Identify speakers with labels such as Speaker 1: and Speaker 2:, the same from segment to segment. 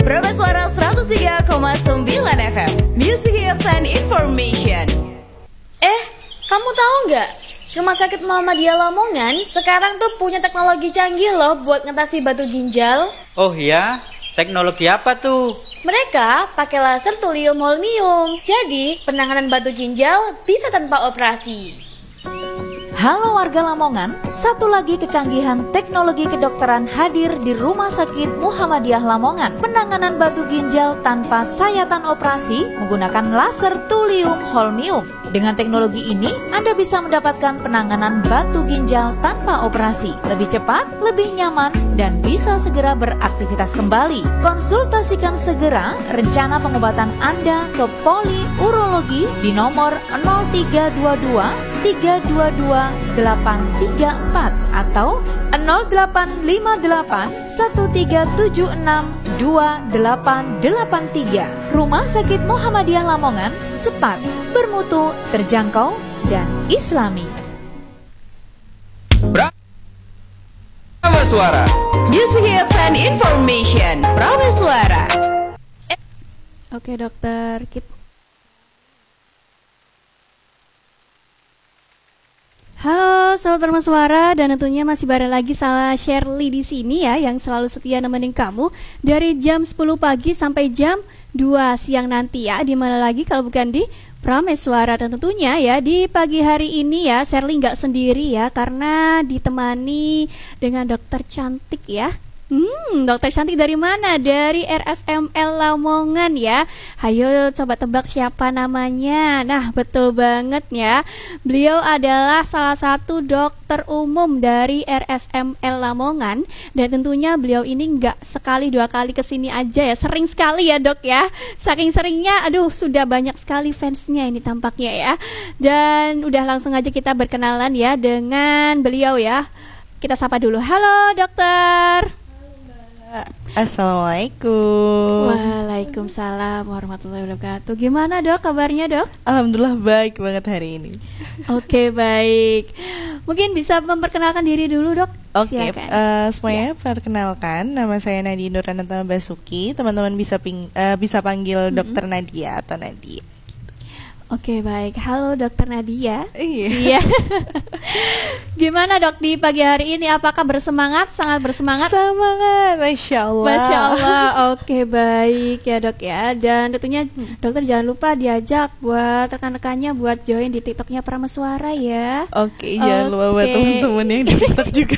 Speaker 1: Suara 103,9 FM. Music Hits and Information.
Speaker 2: Kamu tahu nggak? Rumah Sakit Muhammadiyah Lamongan sekarang tuh punya teknologi canggih loh buat ngatasi batu ginjal.
Speaker 3: Oh iya? Teknologi apa tuh?
Speaker 2: Mereka pakai laser thulium holmium. Jadi, penanganan batu ginjal bisa tanpa operasi.
Speaker 4: Halo warga Lamongan, satu lagi kecanggihan teknologi kedokteran hadir di Rumah Sakit Muhammadiyah Lamongan. Penanganan batu ginjal tanpa sayatan operasi menggunakan laser thulium holmium. Dengan teknologi ini, Anda bisa mendapatkan penanganan batu ginjal tanpa operasi, lebih cepat, lebih nyaman, dan bisa segera beraktivitas kembali. Konsultasikan segera rencana pengobatan Anda ke Poli Urologi di nomor 0322 322 834 atau 0858 1376 2883. Rumah Sakit Muhammadiyah Lamongan, cepat, bermutu, terjangkau, dan islami.
Speaker 3: Bravo Suara.
Speaker 1: Music Hits and Information. Bravo Suara.
Speaker 5: Oke dokter, Halo Sobat Prama Suara, dan tentunya masih bareng lagi sama Shirley di sini ya, yang selalu setia nemenin kamu dari jam 10 pagi sampai jam 2 siang nanti ya. Di mana lagi kalau bukan di Prama Suara. Dan tentunya ya di pagi hari ini ya Shirley nggak sendiri ya, karena ditemani dengan dokter cantik ya. Dokter cantik dari mana? Dari RSML Lamongan ya. Hayo coba tebak siapa namanya. Nah betul banget ya, beliau adalah salah satu dokter umum dari RSML Lamongan. Dan tentunya beliau ini nggak sekali dua kali kesini aja ya, sering sekali ya dok ya. Saking seringnya, aduh sudah banyak sekali fansnya ini tampaknya ya. Dan udah langsung aja kita berkenalan ya dengan beliau ya. Kita sapa dulu. Halo dokter.
Speaker 6: Assalamualaikum.
Speaker 5: Waalaikumsalam warahmatullahi wabarakatuh. Gimana dok kabarnya dok?
Speaker 6: Alhamdulillah baik banget hari ini.
Speaker 5: Oke baik. Mungkin bisa memperkenalkan diri dulu dok.
Speaker 6: Oke, semuanya perkenalkan, nama saya Nadia Nuranata Basuki. Teman-teman bisa panggil Dokter Nadia atau Nadia.
Speaker 5: Oke baik, halo Dokter Nadia.
Speaker 6: Iya.
Speaker 5: Gimana dok di pagi hari ini? Apakah bersemangat? Sangat bersemangat?
Speaker 6: Semangat, Masya Allah.
Speaker 5: Masya Allah. Oke baik ya dok ya. Dan tentunya dokter jangan lupa diajak buat rekan-rekannya buat join di TikToknya Prama Suara ya.
Speaker 6: Oke, jangan lupa buat teman-teman yang di TikTok juga.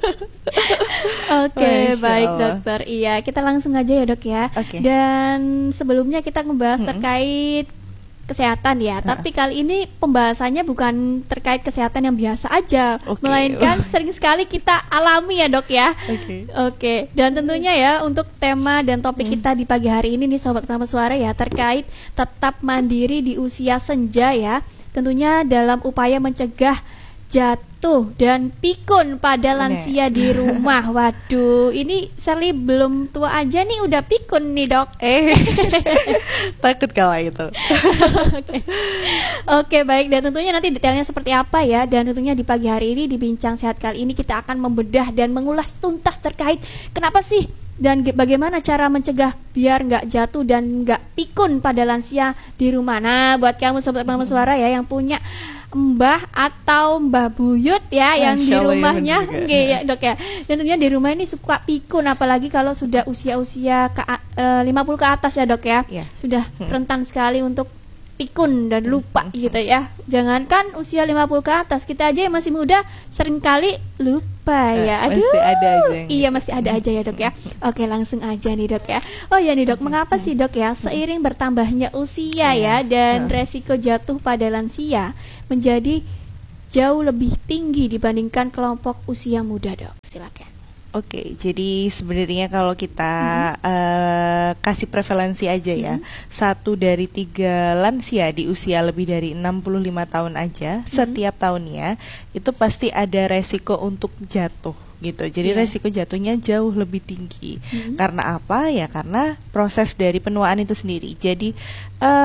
Speaker 5: Oke baik dokter. Iya, kita langsung aja ya dok ya. Dan sebelumnya kita ngebahas terkait kesehatan ya, tapi kali ini pembahasannya bukan terkait kesehatan yang biasa aja, melainkan sering sekali kita alami ya dok ya. Oke. Dan tentunya ya untuk tema dan topik kita di pagi hari ini nih Sobat Prama Suara ya, terkait tetap mandiri di usia senja ya, tentunya dalam upaya mencegah jatuh dan pikun pada lansia di rumah. Waduh, ini Shirley belum tua aja nih udah pikun nih dok.
Speaker 6: Takut kalau itu.
Speaker 5: Oke baik, dan tentunya nanti detailnya seperti apa ya. Dan tentunya di pagi hari ini di Bincang Sehat kali ini kita akan membedah dan mengulas tuntas terkait kenapa sih dan bagaimana cara mencegah biar nggak jatuh dan nggak pikun pada lansia di rumah. Nah buat kamu Sobat Prama Suara ya yang punya mbah atau mbah buyut ya yang di rumahnya ya dok ya, dan tentunya di rumah ini suka pikun, apalagi kalau sudah usia-usia 50 ke atas ya dok ya, sudah rentan sekali untuk pikun dan lupa gitu ya. Jangankan usia 50 ke atas, kita aja yang masih muda seringkali lupa ya. Aduh,
Speaker 6: masih ada aja
Speaker 5: iya masih ada aja ya dok ya. Oke langsung aja nih dok ya. Oh ya nih dok, mengapa sih dok ya seiring bertambahnya usia ya dan resiko jatuh pada lansia menjadi jauh lebih tinggi dibandingkan kelompok usia muda dok? Silakan.
Speaker 6: Oke, jadi sebenarnya kalau kita kasih prevalensi aja ya, 1 dari 3 lansia di usia lebih dari 65 tahun aja setiap tahunnya itu pasti ada resiko untuk jatuh gitu. Jadi resiko jatuhnya jauh lebih tinggi. Karena apa? Ya karena proses dari penuaan itu sendiri. Jadi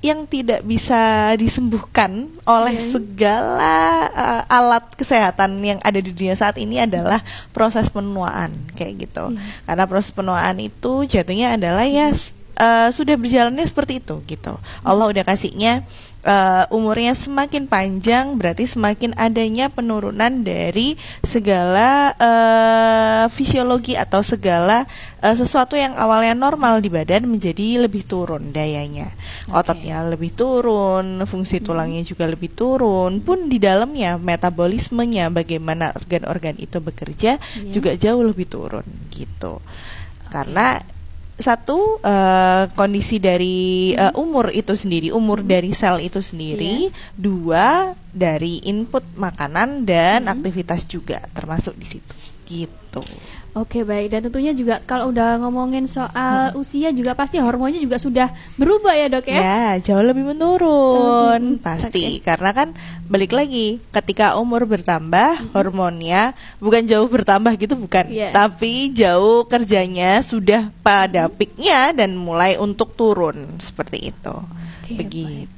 Speaker 6: yang tidak bisa disembuhkan oleh segala alat kesehatan yang ada di dunia saat ini adalah proses penuaan kayak gitu. Karena proses penuaan itu jatuhnya adalah ya sudah berjalannya seperti itu gitu. Allah udah kasihnya umurnya semakin panjang, berarti semakin adanya penurunan dari segala fisiologi atau segala sesuatu yang awalnya normal di badan menjadi lebih turun dayanya. Ototnya lebih turun, fungsi tulangnya juga lebih turun, pun di dalamnya metabolismenya, bagaimana organ-organ itu bekerja juga jauh lebih turun gitu. Karena satu, kondisi dari umur itu sendiri, umur dari sel itu sendiri. Dua, dari input makanan dan aktivitas juga termasuk di situ gitu.
Speaker 5: Oke, baik. Dan tentunya juga kalau udah ngomongin soal usia juga pasti hormonnya juga sudah berubah ya, Dok ya?
Speaker 6: Ya, jauh lebih menurun pasti. Karena kan balik lagi, ketika umur bertambah, hormonnya bukan jauh bertambah gitu, bukan, tapi jauh kerjanya sudah pada peaknya dan mulai untuk turun seperti itu. Begitu.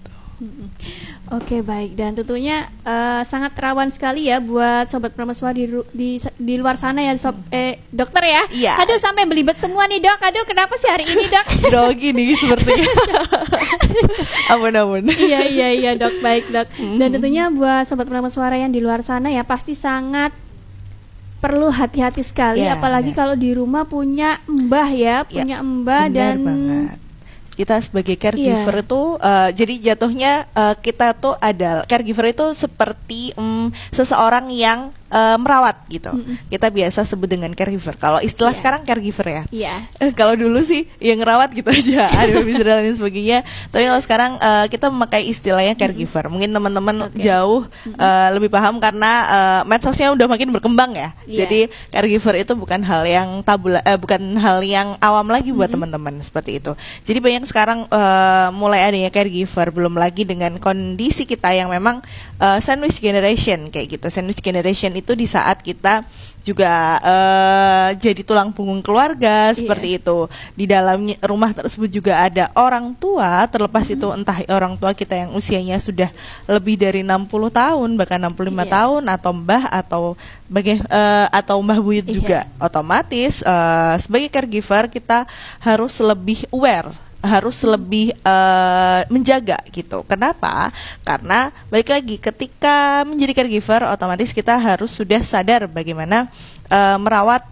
Speaker 5: Oke, baik. Dan tentunya sangat rawan sekali ya buat sobat Prameswara di luar sana ya, dokter ya.
Speaker 6: Iya.
Speaker 5: Aduh, sampai belibet semua nih, Dok. Aduh, kenapa sih hari ini, Dok?
Speaker 6: Grogi nih sepertinya. Ampun.
Speaker 5: Iya, Dok. Baik, Dok. Dan tentunya buat sobat Prameswara yang di luar sana ya, pasti sangat perlu hati-hati sekali, apalagi kalau di rumah punya mbah ya, punya mbah.
Speaker 6: Benar
Speaker 5: dan
Speaker 6: banget. Kita sebagai caregiver itu jadi jatuhnya kita tuh ada caregiver itu seperti seseorang yang merawat gitu. Kita biasa sebut dengan caregiver. Kalau istilah sekarang caregiver ya. Kalau dulu sih yang ngerawat gitu aja, ada babysitter dan lain sebagainya. Tapi kalau sekarang kita memakai istilahnya caregiver. Mungkin teman-teman jauh lebih paham karena medsosnya udah makin berkembang ya. Jadi caregiver itu bukan hal yang bukan hal yang awam lagi buat teman-teman seperti itu. Jadi banyak sekarang mulai adanya caregiver, belum lagi dengan kondisi kita yang memang sandwich generation kayak gitu. Sandwich generation itu di saat kita juga jadi tulang punggung keluarga seperti itu. Di dalam rumah tersebut juga ada orang tua, terlepas itu entah orang tua kita yang usianya sudah lebih dari 60 tahun bahkan 65 tahun, atau mbah atau mbah buyut juga. Otomatis sebagai caregiver kita harus lebih aware, harus lebih menjaga gitu. Kenapa? Karena balik lagi, ketika menjadi caregiver otomatis kita harus sudah sadar bagaimana merawat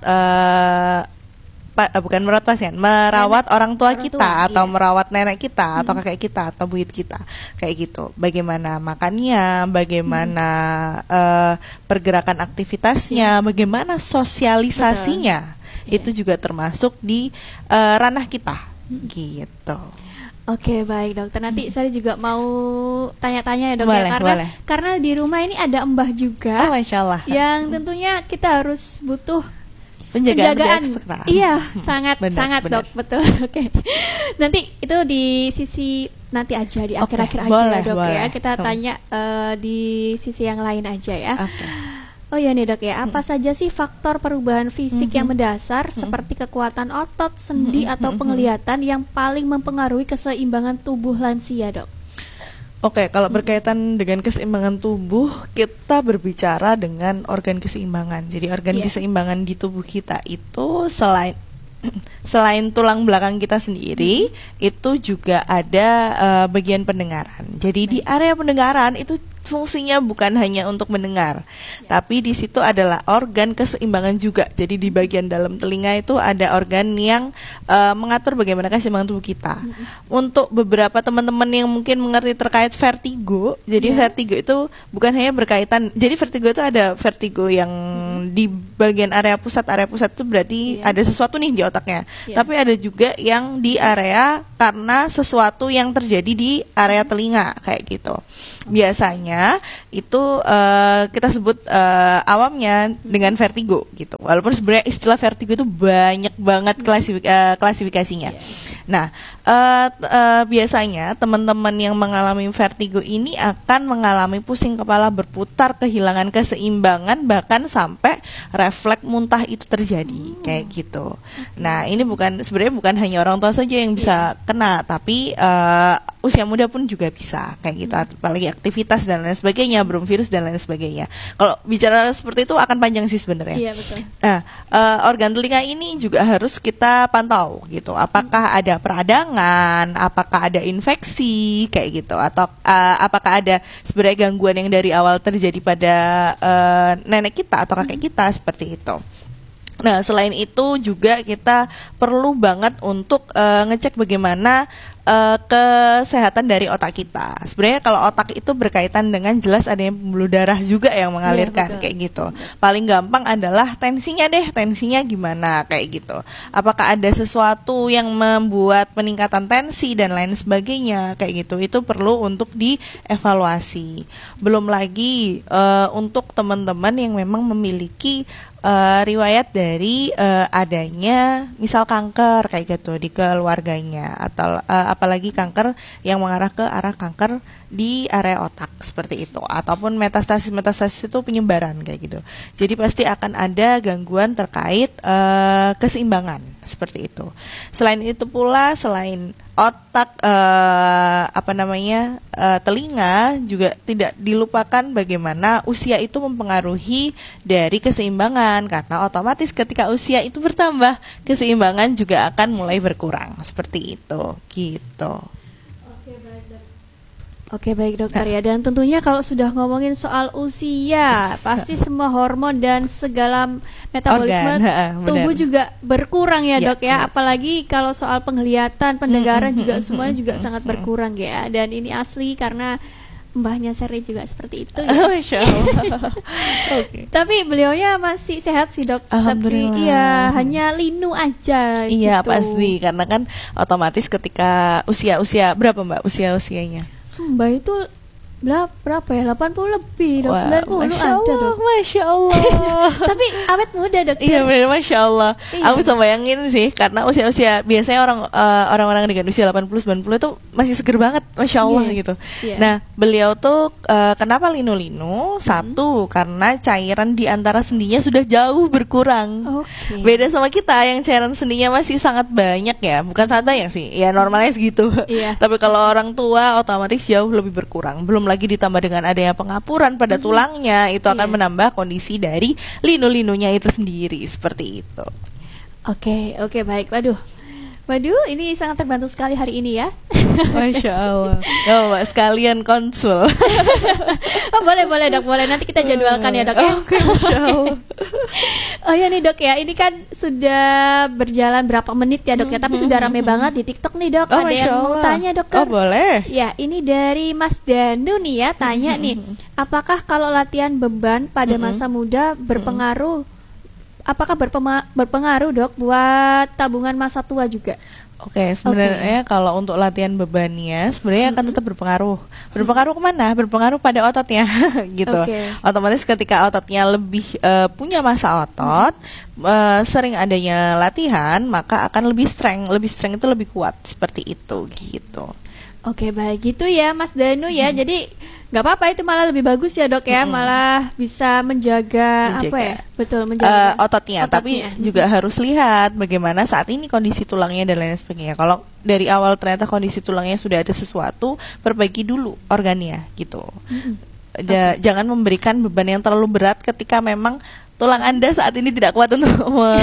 Speaker 6: bukan merawat pasien, merawat orang tua kita atau merawat nenek kita atau kakek kita atau buyut kita kayak gitu. Bagaimana makannya, bagaimana pergerakan aktivitasnya, bagaimana sosialisasinya. Itu juga termasuk di ranah kita. Gitu.
Speaker 5: Oke, baik, Dokter. Nanti saya juga mau tanya-tanya ya, Dok,
Speaker 6: boleh,
Speaker 5: ya, karena di rumah ini ada mbah juga.
Speaker 6: Masya Allah.
Speaker 5: Yang tentunya kita harus butuh
Speaker 6: penjagaan.
Speaker 5: Iya, sangat, Dok, betul. Oke. Nanti itu di sisi nanti aja di akhir-akhir aja ya, Dok, ya. Kita tanya di sisi yang lain aja ya. Oh ya nih, Dok ya, apa saja sih faktor perubahan fisik yang mendasar seperti kekuatan otot, sendi atau penglihatan yang paling mempengaruhi keseimbangan tubuh lansia, Dok?
Speaker 6: Oke, kalau berkaitan dengan keseimbangan tubuh, kita berbicara dengan organ keseimbangan. Jadi organ keseimbangan di tubuh kita itu selain tulang belakang kita sendiri, itu juga ada bagian pendengaran. Jadi di area pendengaran itu fungsinya bukan hanya untuk mendengar, tapi di situ adalah organ keseimbangan juga. Jadi di bagian dalam telinga itu ada organ yang mengatur bagaimana keseimbangan tubuh kita. Untuk beberapa teman-teman yang mungkin mengerti terkait vertigo, jadi vertigo itu bukan hanya berkaitan. Jadi vertigo itu ada vertigo yang di bagian area pusat itu berarti ada sesuatu nih di otaknya. Tapi ada juga yang di area karena sesuatu yang terjadi di area telinga kayak gitu. Biasanya itu kita sebut awamnya dengan vertigo gitu. Walaupun sebenarnya istilah vertigo itu banyak banget klasifikasinya. Nah, biasanya teman-teman yang mengalami vertigo ini akan mengalami pusing kepala, berputar, kehilangan keseimbangan, bahkan sampai refleks muntah itu terjadi kayak gitu. Nah, ini sebenarnya bukan hanya orang tua saja yang bisa kena, tapi usia muda pun juga bisa kayak gitu, apalagi aktivitas dan lain sebagainya, belum virus dan lain sebagainya. Kalau bicara seperti itu akan panjang sih sebenarnya.
Speaker 5: Iya, betul.
Speaker 6: Nah, organ telinga ini juga harus kita pantau gitu. Apakah ada peradangan, apakah ada infeksi kayak gitu, atau apakah ada sebenarnya gangguan yang dari awal terjadi pada nenek kita atau kakek kita seperti itu. Nah, selain itu juga kita perlu banget untuk ngecek bagaimana kesehatan dari otak kita. Sebenarnya kalau otak itu berkaitan dengan jelas adanya pembuluh darah juga yang mengalirkan kayak gitu. Paling gampang adalah tensinya gimana kayak gitu. Apakah ada sesuatu yang membuat peningkatan tensi dan lain sebagainya kayak gitu. Itu perlu untuk dievaluasi. Belum lagi untuk teman-teman yang memang memiliki riwayat dari adanya misal kanker kayak gitu di keluarganya, atau apalagi kanker yang mengarah ke arah kanker di area otak seperti itu, ataupun metastasis itu penyebaran kayak gitu. Jadi pasti akan ada gangguan terkait keseimbangan seperti itu. Selain itu pula, selain otak telinga juga tidak dilupakan bagaimana usia itu mempengaruhi dari keseimbangan, karena otomatis ketika usia itu bertambah, keseimbangan juga akan mulai berkurang seperti itu gitu.
Speaker 5: Oke, baik dokter ya. Dan tentunya kalau sudah ngomongin soal usia, pasti semua hormon dan segala metabolisme tubuh juga berkurang ya dok ya. Apalagi kalau soal penglihatan, pendengaran juga semuanya juga sangat berkurang ya. Dan ini asli karena mbahnya Sherly juga seperti itu ya.
Speaker 6: Masya Allah.
Speaker 5: Tapi beliaunya masih sehat sih dok. Tapi ya hanya linu aja.
Speaker 6: Iya
Speaker 5: gitu.
Speaker 6: pasti, karena kan otomatis ketika usia berapa Mbak usianya?
Speaker 5: Mbak itu berapa ya? 80 lebih dok. 90
Speaker 6: Masya
Speaker 5: ada
Speaker 6: Allah,
Speaker 5: dok.
Speaker 6: Masya Allah.
Speaker 5: Tapi awet muda dok.
Speaker 6: Iya benar, Masya Allah.
Speaker 5: Iya.
Speaker 6: Aku bisa bayangin sih, karena usia biasanya orang-orang dengan usia 80-90 itu masih seger banget, Masya Allah gitu.
Speaker 5: Iya.
Speaker 6: Nah, beliau tuh kenapa linu-linu? Satu, karena cairan di antara sendinya sudah jauh berkurang.
Speaker 5: Oke.
Speaker 6: Beda sama kita yang cairan sendinya masih sangat banyak ya. Bukan sangat banyak sih, ya normalnya segitu.
Speaker 5: Iya.
Speaker 6: Tapi kalau orang tua otomatis jauh lebih berkurang. Belum lagi ditambah dengan adanya pengapuran pada tulangnya, itu akan menambah kondisi dari linu-linunya itu sendiri seperti itu.
Speaker 5: Oke, baik. Waduh, ini sangat terbantu sekali hari ini ya.
Speaker 6: Masya Allah. Ya Mbak, sekalian konsul.
Speaker 5: Oh, boleh dok, boleh. Nanti kita jadwalkan ya dok ya.
Speaker 6: Oke, Masya Allah.
Speaker 5: Oh ya nih dok ya, ini kan sudah berjalan berapa menit ya dok ya, tapi sudah rame banget di TikTok nih dok. Ada yang mau tanya dokter.
Speaker 6: Oh boleh.
Speaker 5: Ya, ini dari Mas Danu nih ya, tanya nih, apakah kalau latihan beban pada masa muda berpengaruh? Apakah berpengaruh dok buat tabungan masa tua juga?
Speaker 6: Oke, sebenarnya kalau untuk latihan bebannya sebenarnya akan tetap berpengaruh. Berpengaruh kemana? Berpengaruh pada ototnya, gitu. Otomatis ketika ototnya lebih punya massa otot, sering adanya latihan, maka akan lebih strength. Lebih strength itu lebih kuat, seperti itu, gitu.
Speaker 5: Oke, baik gitu ya Mas Danu ya. Jadi nggak apa-apa, itu malah lebih bagus ya dok ya, malah bisa menjaga apa ya? Betul, menjaga
Speaker 6: ototnya. Tapi juga harus lihat bagaimana saat ini kondisi tulangnya dan lain sebagainya. Kalau dari awal ternyata kondisi tulangnya sudah ada sesuatu, perbaiki dulu organnya gitu. Jangan memberikan beban yang terlalu berat ketika memang tulang Anda saat ini tidak kuat untuk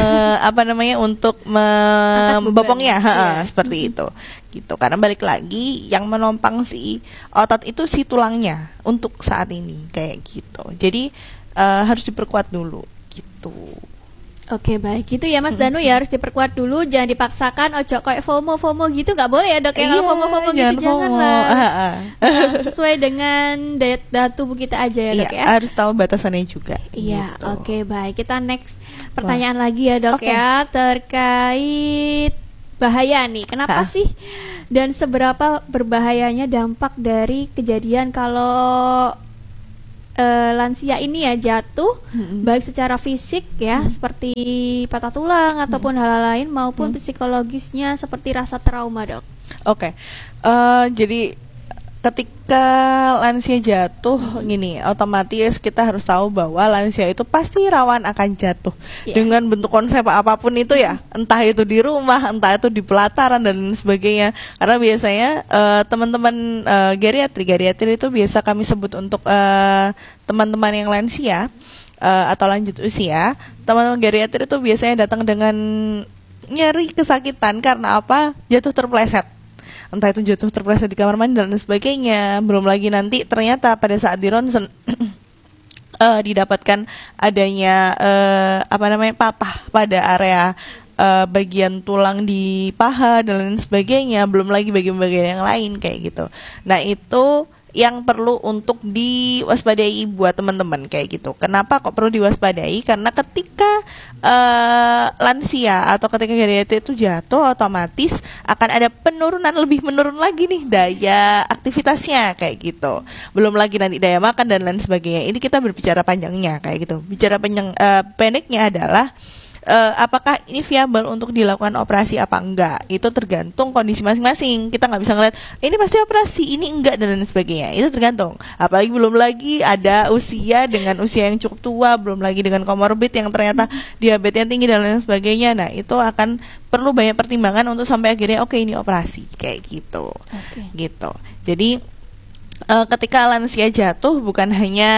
Speaker 6: untuk membopongnya, seperti itu. Gitu. Karena balik lagi yang menopang si otot itu si tulangnya untuk saat ini kayak gitu. Jadi harus diperkuat dulu gitu.
Speaker 5: Oke, baik gitu ya Mas Danu ya, harus diperkuat dulu, jangan dipaksakan. Ojo kayak FOMO gitu nggak boleh ya dok ya. Kalau FOMO gitu janganlah. Sesuai dengan daya tubuh kita aja ya dok ya.
Speaker 6: Harus tahu batasannya juga.
Speaker 5: Iya,
Speaker 6: gitu.
Speaker 5: Oke, baik. Kita next pertanyaan lagi ya dok ya, terkait bahaya nih. Kenapa sih dan seberapa berbahayanya dampak dari kejadian kalau lansia ini ya jatuh, baik secara fisik ya seperti patah tulang ataupun hal lain, maupun psikologisnya seperti rasa trauma dok.
Speaker 6: Oke. Jadi ketika lansia jatuh gini, otomatis kita harus tahu bahwa lansia itu pasti rawan akan jatuh dengan bentuk konsep apapun itu ya, entah itu di rumah, entah itu di pelataran dan lain sebagainya. Karena biasanya teman-teman geriatri itu biasa kami sebut untuk teman-teman yang lansia atau lanjut usia. Teman-teman geriatri itu biasanya datang dengan nyeri, kesakitan karena apa? Jatuh terpleset. Entah itu jatuh terpleset di kamar mandi dan sebagainya. Belum lagi nanti ternyata pada saat di ronsen didapatkan adanya patah pada area bagian tulang di paha dan lain sebagainya. Belum lagi bagian-bagian yang lain kayak gitu. Nah, itu yang perlu untuk diwaspadai buat teman-teman kayak gitu. Kenapa kok perlu diwaspadai? Karena ketika lansia atau ketika geriatri itu jatuh, otomatis akan ada lebih menurun lagi nih daya aktivitasnya kayak gitu. Belum lagi nanti daya makan dan lain sebagainya. Ini kita berbicara panjangnya kayak gitu. Bicara pendeknya adalah apakah ini viable untuk dilakukan operasi apa enggak, itu tergantung kondisi masing-masing. Kita nggak bisa ngeliat ini pasti operasi, ini enggak dan lain sebagainya. Itu tergantung. Apalagi belum lagi ada usia dengan usia yang cukup tua, belum lagi dengan komorbid yang ternyata diabetesnya tinggi dan lain sebagainya. Nah, itu akan perlu banyak pertimbangan untuk sampai akhirnya oke, ini operasi kayak gitu. Gitu. Jadi ketika lansia jatuh bukan hanya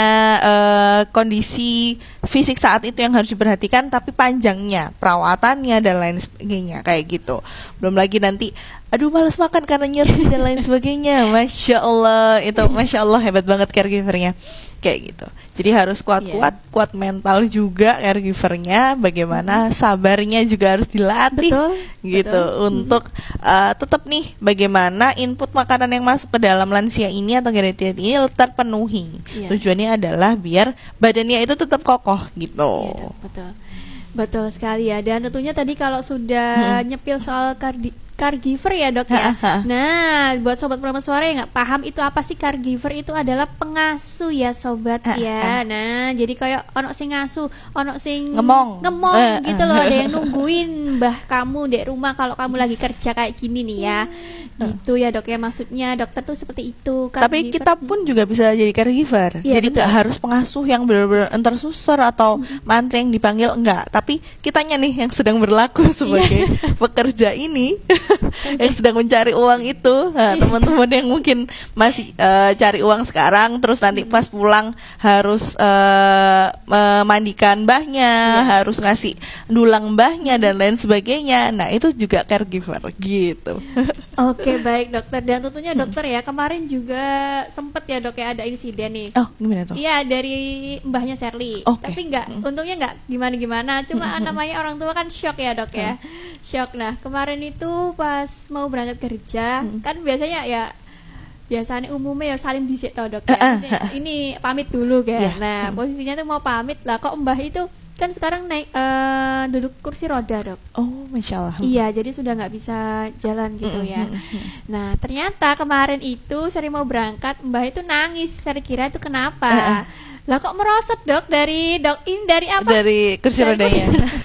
Speaker 6: kondisi fisik saat itu yang harus diperhatikan, tapi panjangnya, perawatannya dan lain sebagainya kayak gitu. Belum lagi nanti aduh malas makan karena nyeri dan lain sebagainya. Masya Allah, itu Masya Allah hebat banget caregivernya kayak gitu. Jadi harus kuat mental juga caregivernya. Bagaimana sabarnya juga harus dilatih gitu untuk tetap nih bagaimana input makanan yang masuk ke dalam lansia ini atau geriatri ini terpenuhi. Tujuannya adalah biar badannya itu tetap kokoh gitu.
Speaker 5: Betul sekali ya. Dan tentunya tadi kalau sudah nyepil soal caregiver ya dok ya. Nah, buat sobat Pramas Suara yang nggak paham itu apa sih caregiver, itu adalah pengasuh ya sobat ya. Nah, jadi kayak ono sing ngasuh, ono sing ngemong gitu loh. Ada yang nungguin mbah kamu di rumah kalau kamu lagi kerja kayak gini nih ya. Gitu ya dok ya, maksudnya dokter tuh seperti itu.
Speaker 6: Tapi kita pun juga bisa jadi caregiver. Jadi nggak harus pengasuh yang benar-benar entersuser atau mantri yang dipanggil, enggak. Tapi kitanya nih yang sedang berlaku sebagai pekerja ini yang sedang mencari uang itu. Nah, teman-teman yang mungkin masih cari uang sekarang, terus nanti pas pulang harus memandikan mbahnya, harus ngasih dulang mbahnya dan lain sebagainya. Nah, itu juga caregiver gitu.
Speaker 5: Oke, baik dokter. Dan tentunya dokter ya, kemarin juga sempet ya dok ya ada insiden nih.
Speaker 6: Oh, gimana tuh?
Speaker 5: Iya, dari mbahnya Sherly. Tapi untungnya nggak gimana-gimana. Cuma namanya orang tua kan shock ya dok ya. Shock. Nah, kemarin itu pas mau berangkat kerja, kan biasanya umumnya ya saling disik tau dok ya. Ini pamit dulu kan. Nah, posisinya tuh mau pamit lah, kok mbah itu kan sekarang naik duduk kursi roda dok.
Speaker 6: Oh, Masya Allah.
Speaker 5: Iya, jadi sudah nggak bisa jalan gitu ya. Nah, ternyata kemarin itu Sherly mau berangkat, mbah itu nangis. Sherly kira itu kenapa? Lah kok merosot dok dari apa? Dari
Speaker 6: kursi rodanya.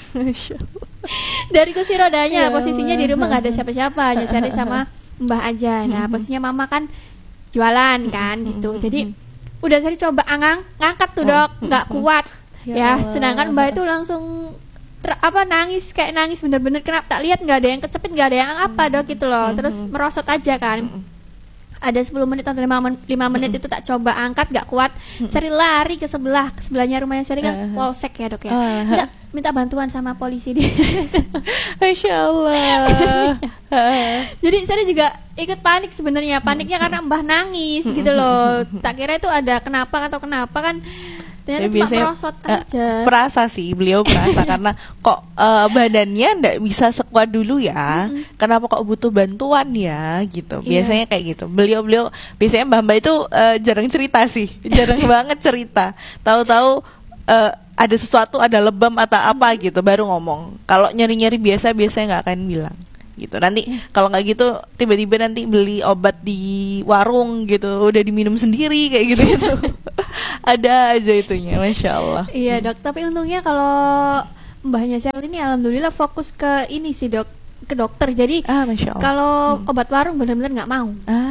Speaker 5: Dari kursi rodanya. Posisinya di rumah nggak ada siapa-siapa, hanya Sherly sama mbah aja. Nah, posisinya mama kan jualan kan gitu. Jadi udah Sherly coba ngangkat tuh dok, nggak kuat. Ya, sedangkan mbak itu langsung nangis, kayak nangis bener-bener. Kenapa tak lihat nggak ada yang kecepit, nggak ada yang apa dok gitu loh. Terus merosot aja kan. Ada 10 menit atau 5 menit itu tak coba angkat, gak kuat. Sherly lari ke sebelahnya rumahnya Sherly kan polsek ya dok ya. Minta bantuan sama polisi dia.
Speaker 6: Masya Allah.
Speaker 5: Jadi Sherly juga ikut panik sebenarnya. Paniknya karena mbah nangis gitu loh. Tak kira itu ada kenapa kan. Ternyata cuma merosot aja.
Speaker 6: Perasa sih, beliau perasa karena kok badannya ndak bisa sekuat dulu ya. Kenapa kok butuh bantuan ya gitu. Biasanya kayak gitu. Beliau biasanya mbak itu jarang cerita sih. Jarang banget cerita. Tahu-tahu ada sesuatu, ada lebam atau apa gitu baru ngomong. Kalau nyeri-nyeri biasanya nggak akan bilang gitu. Nanti kalau nggak gitu tiba-tiba nanti beli obat di warung gitu, udah diminum sendiri kayak gitu. Ada aja itunya, Masya Allah.
Speaker 5: Iya dok, tapi untungnya kalau mbahnya Sherly ini alhamdulillah fokus ke ini sih dok, ke dokter. Jadi
Speaker 6: Masya Allah.
Speaker 5: kalau obat warung benar-benar nggak mau.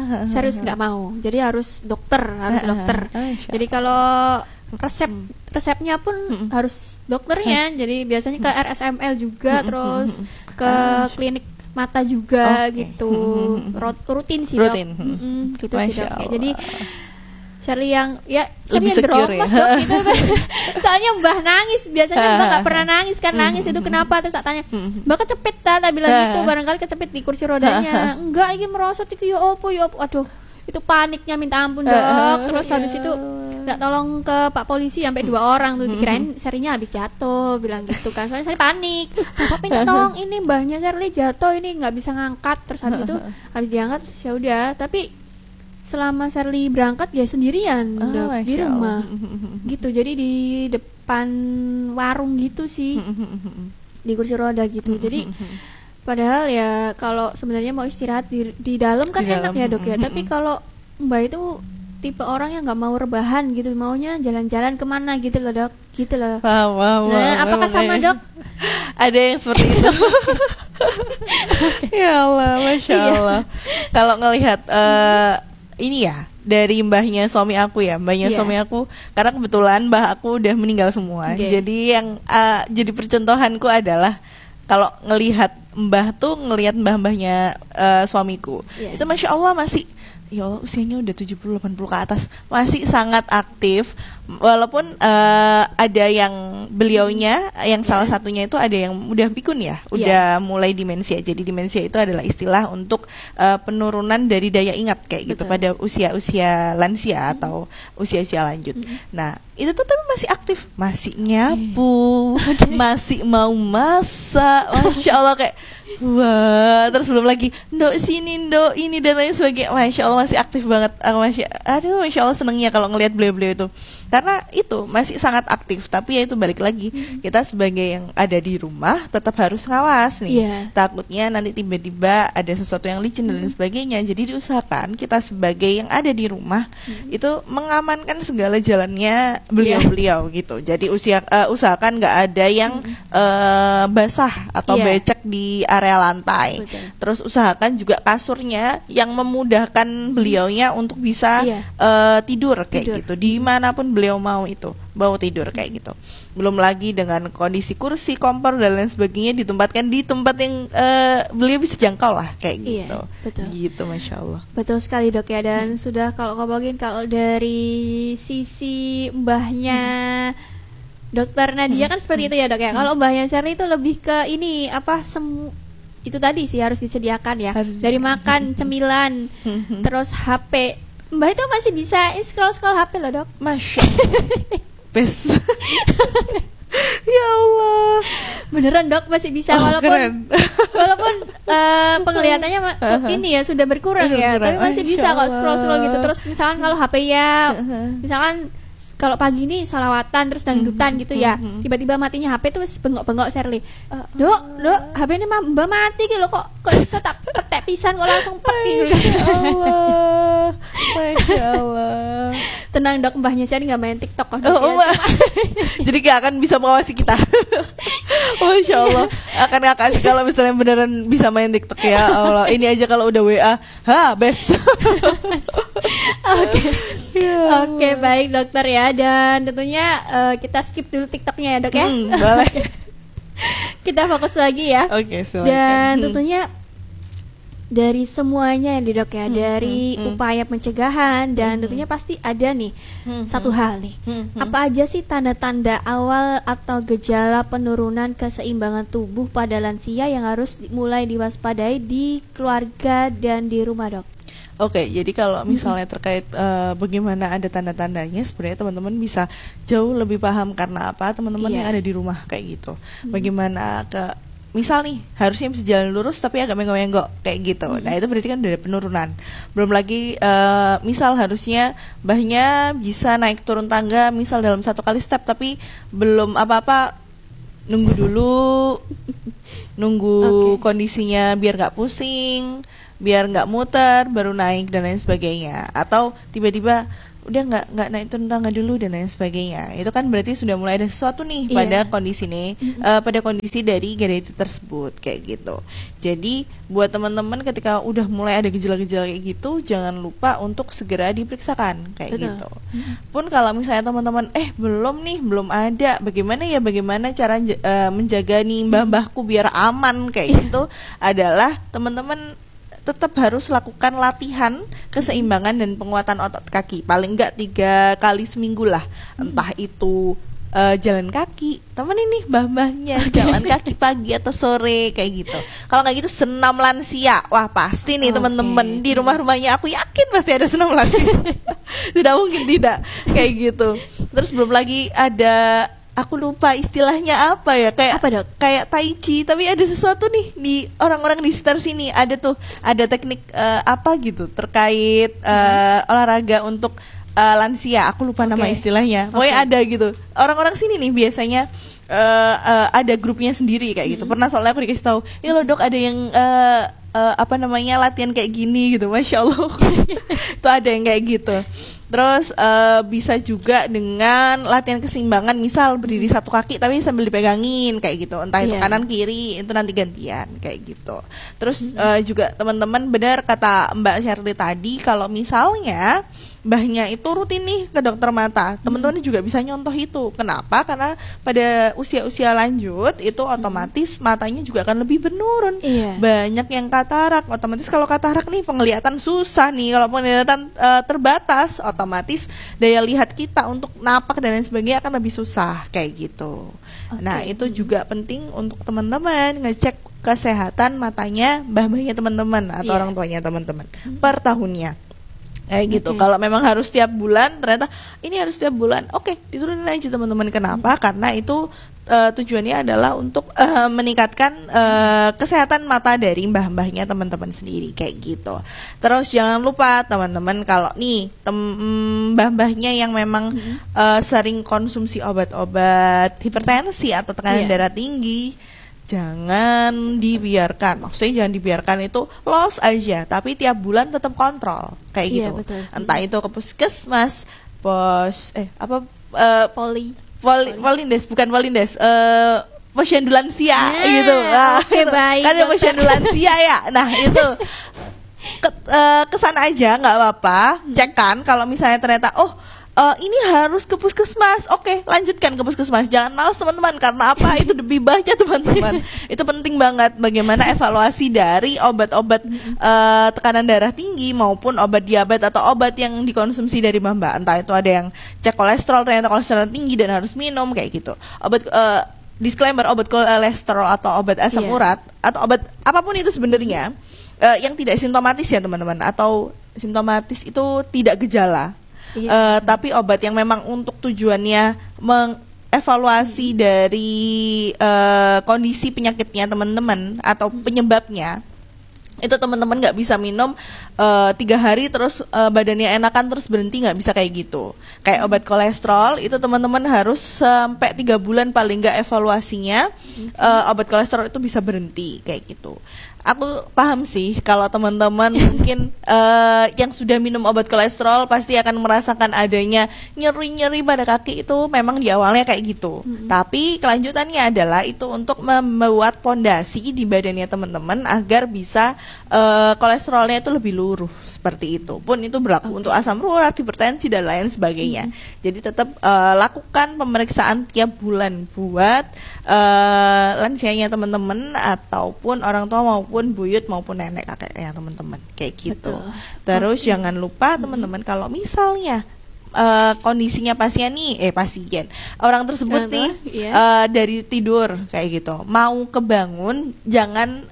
Speaker 5: serius nggak mau. Jadi harus dokter. Jadi kalau resepnya pun harus dokternya. Jadi biasanya ke RSML juga, terus ke klinik mata juga gitu. Rutin sih, Dok. Gitu sih, Dok. Ya, jadi Sherly yang dromos,
Speaker 6: ya?
Speaker 5: Dok, gitu. Soalnya Mbah nangis, biasanya Mbah nggak pernah nangis kan, nangis itu kenapa? Terus tak tanya, Mbah kecepit tak bilang gitu, barangkali kecepit di kursi rodanya. Enggak, ini merosot itu ya opo. Aduh, itu paniknya minta ampun, Dok. Terus habis itu nggak tolong ke Pak Polisi sampai 2 orang tuh, dikirain Sherly-nya habis jatuh, bilang gitu kan. Soalnya saya panik, Bapak minta tolong ini Mbahnya Sherly jatuh, ini nggak bisa ngangkat. Terus habis itu habis diangkat terus ya udah. Tapi selama Sherly berangkat ya sendirian, Dok, di rumah gitu. Jadi di depan warung gitu sih, di kursi roda gitu. Jadi padahal ya kalau sebenarnya mau istirahat di dalam kan enak ya, Dok ya. Tapi kalau Mbak itu tipe orang yang nggak mau rebahan gitu, maunya jalan-jalan kemana gitu loh, Dok, gitu loh. Nah, apakah sama, Dok?
Speaker 6: Ada yang seperti itu. Ya Allah, Masya Allah. Kalau ngelihat ini ya dari mbahnya suami aku ya, suami aku, karena kebetulan mbah aku udah meninggal semua. Jadi yang jadi percontohanku adalah kalau ngelihat mbah tuh ngelihat mbah-mbahnya suamiku, itu Masya Allah masih, ya Allah, usianya udah 70-80 ke atas, masih sangat aktif. Walaupun ada yang beliaunya, yang salah satunya itu ada yang udah pikun ya, udah mulai demensia. Jadi demensia itu adalah istilah untuk penurunan dari daya ingat kayak gitu pada usia-usia lansia atau usia-usia lanjut. Nah, itu tuh tapi masih aktif, masih nyapu, masih mau masak, Masya Allah, kayak wah. Terus belum lagi Ndok sini, Ndok ini dan lain sebagainya. Masya Allah, masih aktif banget. Masya Allah, senengnya kalau ngelihat beliau-beliau itu, karena itu masih sangat aktif. Tapi ya itu balik lagi, kita sebagai yang ada di rumah tetap harus ngawas nih. Takutnya nanti tiba-tiba ada sesuatu yang licin dan lain sebagainya. Jadi diusahakan kita sebagai yang ada di rumah itu mengamankan segala jalannya beliau-beliau gitu. Jadi usahakan nggak ada yang basah atau becek di area lantai. Terus usahakan juga kasurnya yang memudahkan beliaunya untuk bisa tidur kayak gitu, dimanapun beliau mau tidur kayak gitu. Belum lagi dengan kondisi kursi, kompor dan lain sebagainya ditempatkan di tempat yang beliau bisa jangkau lah kayak gitu. Gitu, Masya Allah.
Speaker 5: Betul sekali, Dok ya. Dan sudah kalau ngomongin kalau dari sisi mbahnya Dokter Nadia kan seperti itu ya, Dok ya. Kalau mbahnya Sherly itu lebih ke ini itu tadi sih harus disediakan ya. Dari makan, cemilan, terus HP. Mbah itu masih bisa scroll HP loh, Dok.
Speaker 6: Masya Allah. Best. Ya Allah.
Speaker 5: Beneran, Dok, masih bisa walaupun penglihatannya ini ya sudah berkurang ya, tapi masih bisa kok scroll gitu. Terus misalkan kalau HP ya, misalkan kalau pagi ini salawatan terus dangdutan gitu ya, tiba-tiba matinya HP terus bengok-bengok Sherly, Dok, HP ini Mbak mati gitu, kok bisa tak petek pisan kok langsung peti gitu.
Speaker 6: Masya Allah.
Speaker 5: Tenang, Dok, mbahnya Sherly nggak main TikTok kok.
Speaker 6: Jadi gak akan bisa mengawasi kita. Masya Allah. Akan gak kasih kalau misalnya beneran bisa main TikTok, ya Allah. Ini aja kalau udah WA, best.
Speaker 5: Oke, baik dokter ya. Dan tentunya kita skip dulu TikToknya ya, Dok ya.
Speaker 6: Boleh.
Speaker 5: Kita fokus lagi ya.
Speaker 6: Oke, silakan.
Speaker 5: Dan tentunya dari semuanya ya, Dok ya, dari upaya pencegahan dan tentunya pasti ada nih satu hal nih. Apa aja sih tanda-tanda awal atau gejala penurunan keseimbangan tubuh pada lansia yang harus mulai diwaspadai di keluarga dan di rumah, Dok?
Speaker 6: Oke, jadi kalau misalnya terkait bagaimana ada tanda-tandanya, sebenarnya teman-teman bisa jauh lebih paham karena apa teman-teman yang ada di rumah kayak gitu. Bagaimana misal nih harusnya bisa jalan lurus tapi agak menggok-menggok kayak gitu. Nah itu berarti kan udah ada penurunan. Belum lagi misal harusnya mbahnya bisa naik turun tangga misal dalam 1 kali step tapi belum apa-apa, nunggu dulu, nunggu kondisinya biar nggak pusing, biar nggak muter baru naik dan lain sebagainya. Atau tiba-tiba udah nggak naik turun tangga dulu dan lain sebagainya. Itu kan berarti sudah mulai ada sesuatu nih pada kondisi nih, pada kondisi dari garda itu tersebut kayak gitu. Jadi buat teman-teman ketika udah mulai ada gejala-gejala kayak gitu, jangan lupa untuk segera diperiksakan kayak gitu. Pun kalau misalnya teman-teman belum ada, bagaimana cara menjaga nih mbah-mbahku biar aman kayak gitu adalah teman-teman tetap harus lakukan latihan keseimbangan dan penguatan otot kaki paling enggak 3 kali seminggu lah. Entah itu jalan kaki, temen ini mbah-mbahnya jalan kaki pagi atau sore kayak gitu. Kalau kayak gitu senam lansia, wah pasti nih teman-teman di rumah-rumahnya aku yakin pasti ada senam lansia. Tidak mungkin tidak kayak gitu. Terus belum lagi ada, aku lupa istilahnya apa ya, kayak tai chi, tapi ada sesuatu nih di orang-orang di sekitar sini ada teknik apa gitu terkait olahraga untuk lansia, aku lupa nama istilahnya. Pokoknya ada gitu. Orang-orang sini nih biasanya ada grupnya sendiri kayak gitu. Pernah soalnya aku dikasih tahu, "Ya loh dok, ada yang latihan kayak gini gitu." Masya Allah. Itu ada yang kayak gitu. Terus bisa juga dengan latihan keseimbangan, misal berdiri satu kaki tapi sambil dipegangin kayak gitu, entah itu kanan kiri, itu nanti gantian kayak gitu. Terus juga teman-teman, benar kata Mbak Shirley tadi, kalau misalnya mbahnya itu rutin nih ke dokter mata, teman-teman juga bisa nyontoh itu. Kenapa? Karena pada usia-usia lanjut itu otomatis matanya juga akan lebih menurun. Banyak yang katarak, otomatis kalau katarak nih penglihatan susah nih, kalau penglihatan terbatas, otomatis daya lihat kita untuk napak dan lain sebagainya akan lebih susah kayak gitu. Nah itu juga penting untuk teman-teman ngecek kesehatan matanya mbah-mbahnya teman-teman atau orang tuanya teman-teman per tahunnya. Kayak gitu. Kalau memang harus tiap bulan, ternyata ini harus tiap bulan, diturunin aja teman-teman. Kenapa? Karena itu tujuannya adalah untuk meningkatkan kesehatan mata dari mbah-mbahnya teman-teman sendiri kayak gitu. Terus jangan lupa teman-teman, kalau nih mbah-mbahnya yang memang sering konsumsi obat-obat hipertensi atau tekanan darah tinggi, jangan dibiarkan. Maksudnya jangan dibiarkan itu los aja, tapi tiap bulan tetap kontrol kayak gitu.
Speaker 5: Betul.
Speaker 6: Entah itu ke puskesmas, Polindes, bukan Polindes, posyandu lansia gitu. Nah,
Speaker 5: baik.
Speaker 6: Kan ada posyandu lansia ya. Nah, itu kesana aja nggak apa-apa. Cek kan kalau misalnya ternyata ini harus ke puskesmas, lanjutkan ke puskesmas. Jangan malas teman-teman, karena apa? Itu lebih banyak teman-teman. Itu penting banget bagaimana evaluasi dari obat-obat tekanan darah tinggi maupun obat diabetes atau obat yang dikonsumsi dari mbak. Entah itu ada yang cek kolesterol, ternyata kolesterol tinggi dan harus minum kayak gitu. Obat disclaimer, obat kolesterol atau obat asam urat atau obat apapun itu sebenarnya yang tidak simptomatis ya teman-teman, atau simptomatis itu tidak gejala. Tapi obat yang memang untuk tujuannya mengevaluasi dari kondisi penyakitnya teman-teman atau penyebabnya, itu teman-teman nggak bisa minum 3 hari terus badannya enakan terus berhenti, nggak bisa kayak gitu. Kayak obat kolesterol itu teman-teman harus sampai 3 bulan paling nggak evaluasinya, obat kolesterol itu bisa berhenti kayak gitu. Aku paham sih kalau teman-teman mungkin yang sudah minum obat kolesterol pasti akan merasakan adanya nyeri-nyeri pada kaki, itu memang di awalnya kayak gitu. Tapi kelanjutannya adalah itu untuk membuat pondasi di badannya teman-teman agar bisa kolesterolnya itu lebih luruh seperti itu. Pun itu berlaku untuk asam urat, hipertensi dan lain sebagainya. Jadi tetap lakukan pemeriksaan tiap bulan buat lansianya teman-teman ataupun orang tua maupun buyut maupun nenek kakeknya teman-teman kayak gitu. Terus jangan lupa teman-teman, kalau misalnya kondisinya pasien orang tersebut nih dari tidur kayak gitu mau kebangun, jangan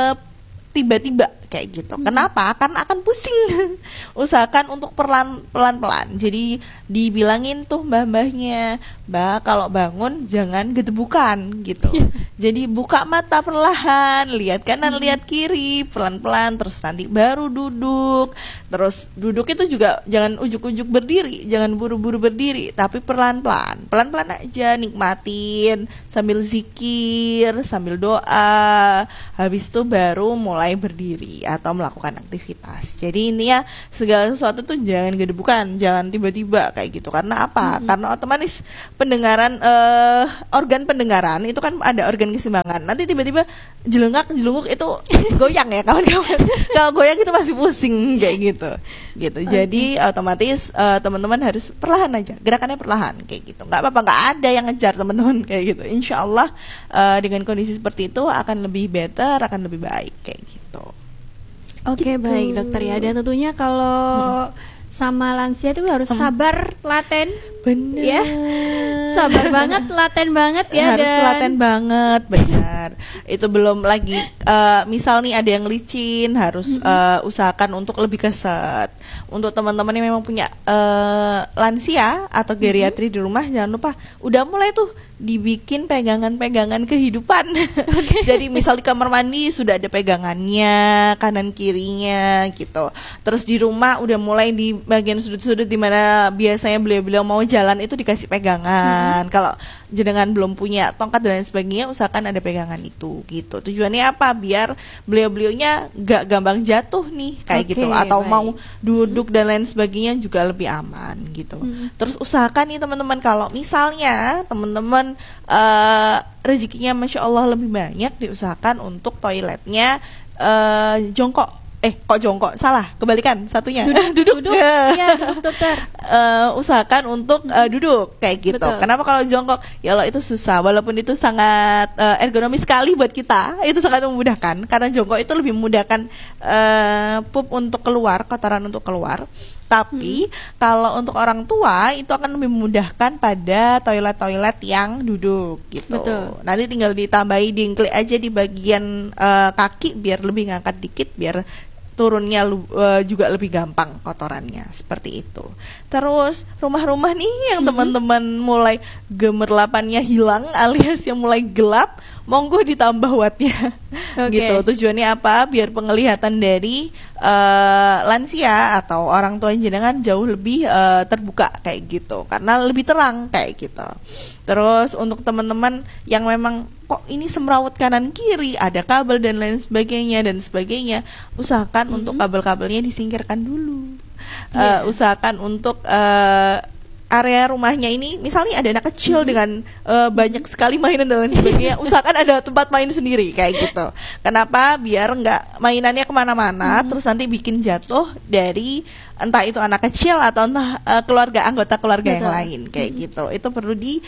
Speaker 6: tiba-tiba kayak gitu. Kenapa? Karena akan pusing. Usahakan untuk pelan-pelan. Jadi dibilangin tuh mbah-mbahnya, "Mbak, kalau bangun jangan gedebukan," gitu. Jadi buka mata perlahan, lihat kanan, lihat kiri, pelan-pelan, terus nanti baru duduk. Terus duduk itu juga jangan ujuk-ujuk berdiri, jangan buru-buru berdiri, tapi pelan-pelan. Pelan-pelan aja, nikmatin sambil zikir, sambil doa, habis itu baru mulai berdiri atau melakukan aktivitas. Jadi intinya segala sesuatu tuh jangan gedebukan, jangan tiba-tiba kayak gitu. Karena apa? Karena otomatis pendengaran, organ pendengaran itu kan ada organ keseimbangan. Nanti tiba-tiba jelunguk itu goyang ya kawan-kawan. Kalau goyang itu masih pusing kayak gitu. Jadi otomatis teman-teman harus perlahan aja, gerakannya perlahan kayak gitu. Nggak apa-apa, nggak ada yang ngejar teman-teman kayak gitu. Insya Allah dengan kondisi seperti itu akan lebih better, akan lebih baik kayak gitu.
Speaker 5: Oke, baik dokter ya. Dan tentunya kalau sama lansia itu harus sabar, telaten.
Speaker 6: Bener.
Speaker 5: Ya. Sabar banget, telaten banget ya.
Speaker 6: Harus
Speaker 5: dan
Speaker 6: telaten banget, benar. Itu belum lagi misal nih ada yang licin, harus usahakan untuk lebih keset. Untuk teman-teman yang memang punya lansia atau geriatri di rumah, jangan lupa udah mulai tuh dibikin pegangan-pegangan kehidupan. Jadi misal di kamar mandi sudah ada pegangannya kanan kirinya gitu. Terus di rumah udah mulai di bagian sudut-sudut di mana biasanya beliau-beliau mau jalan itu dikasih pegangan. Kalau jenengan belum punya tongkat dan lain sebagainya, usahakan ada pegangan itu gitu. Tujuannya apa? Biar beliau-beliaunya gak gampang jatuh nih kayak gitu, atau
Speaker 5: baik.
Speaker 6: mau duduk dan lain sebagainya juga lebih aman gitu. Terus usahakan nih teman-teman, kalau misalnya teman-teman rezekinya Masya Allah lebih banyak, diusahakan untuk toiletnya jongkok. Kok jongkok? Salah, kebalikan satunya. Duduk.
Speaker 5: Iya, duduk dokter.
Speaker 6: Usahakan untuk duduk kayak gitu.
Speaker 5: Betul.
Speaker 6: Kenapa kalau jongkok? Ya Allah, itu susah. Walaupun itu sangat ergonomis sekali buat kita, itu sangat memudahkan. Karena jongkok itu lebih memudahkan pup untuk keluar, kotoran untuk keluar. Tapi kalau untuk orang tua itu akan lebih memudahkan pada toilet-toilet yang duduk gitu.
Speaker 5: Betul.
Speaker 6: Nanti tinggal ditambahi dingklik aja di bagian kaki biar lebih ngangkat dikit, biar turunnya juga lebih gampang kotorannya, seperti itu. Terus rumah-rumah nih yang teman-teman mulai gemerlapannya hilang alias yang mulai gelap, monggo ditambah wattnya. Gitu. Tujuannya apa? Biar penglihatan dari lansia atau orang tua jenengan jauh lebih terbuka kayak gitu, karena lebih terang kayak gitu. Terus untuk teman-teman yang memang kok ini semrawut kanan kiri, ada kabel dan lain sebagainya, usahakan untuk kabel-kabelnya disingkirkan dulu. Usahakan untuk area rumahnya ini, misalnya ada anak kecil dengan banyak sekali mainan dan lain sebagainya, usahakan ada tempat main sendiri kayak gitu. Kenapa? Biar nggak mainannya kemana-mana, terus nanti bikin jatuh dari entah itu anak kecil atau entah anggota keluarga yang lain kayak gitu. Itu perlu di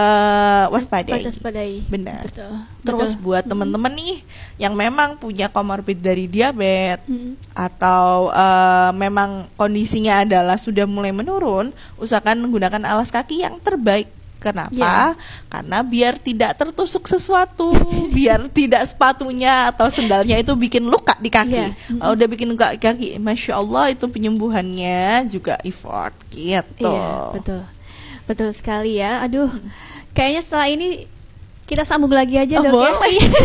Speaker 6: waspadai. Benar. Terus buat teman-teman nih yang memang punya komorbid dari diabetes atau memang kondisinya adalah sudah mulai menurun, usahakan menggunakan alas kaki yang terbaik. Kenapa? Karena biar tidak tertusuk sesuatu, biar tidak sepatunya atau sendalnya itu bikin luka di kaki. Kalau udah bikin luka di kaki, Masya Allah itu penyembuhannya juga effort gitu.
Speaker 5: Iya, betul sekali ya. Aduh, kayaknya setelah ini kita sambung lagi aja dok ya.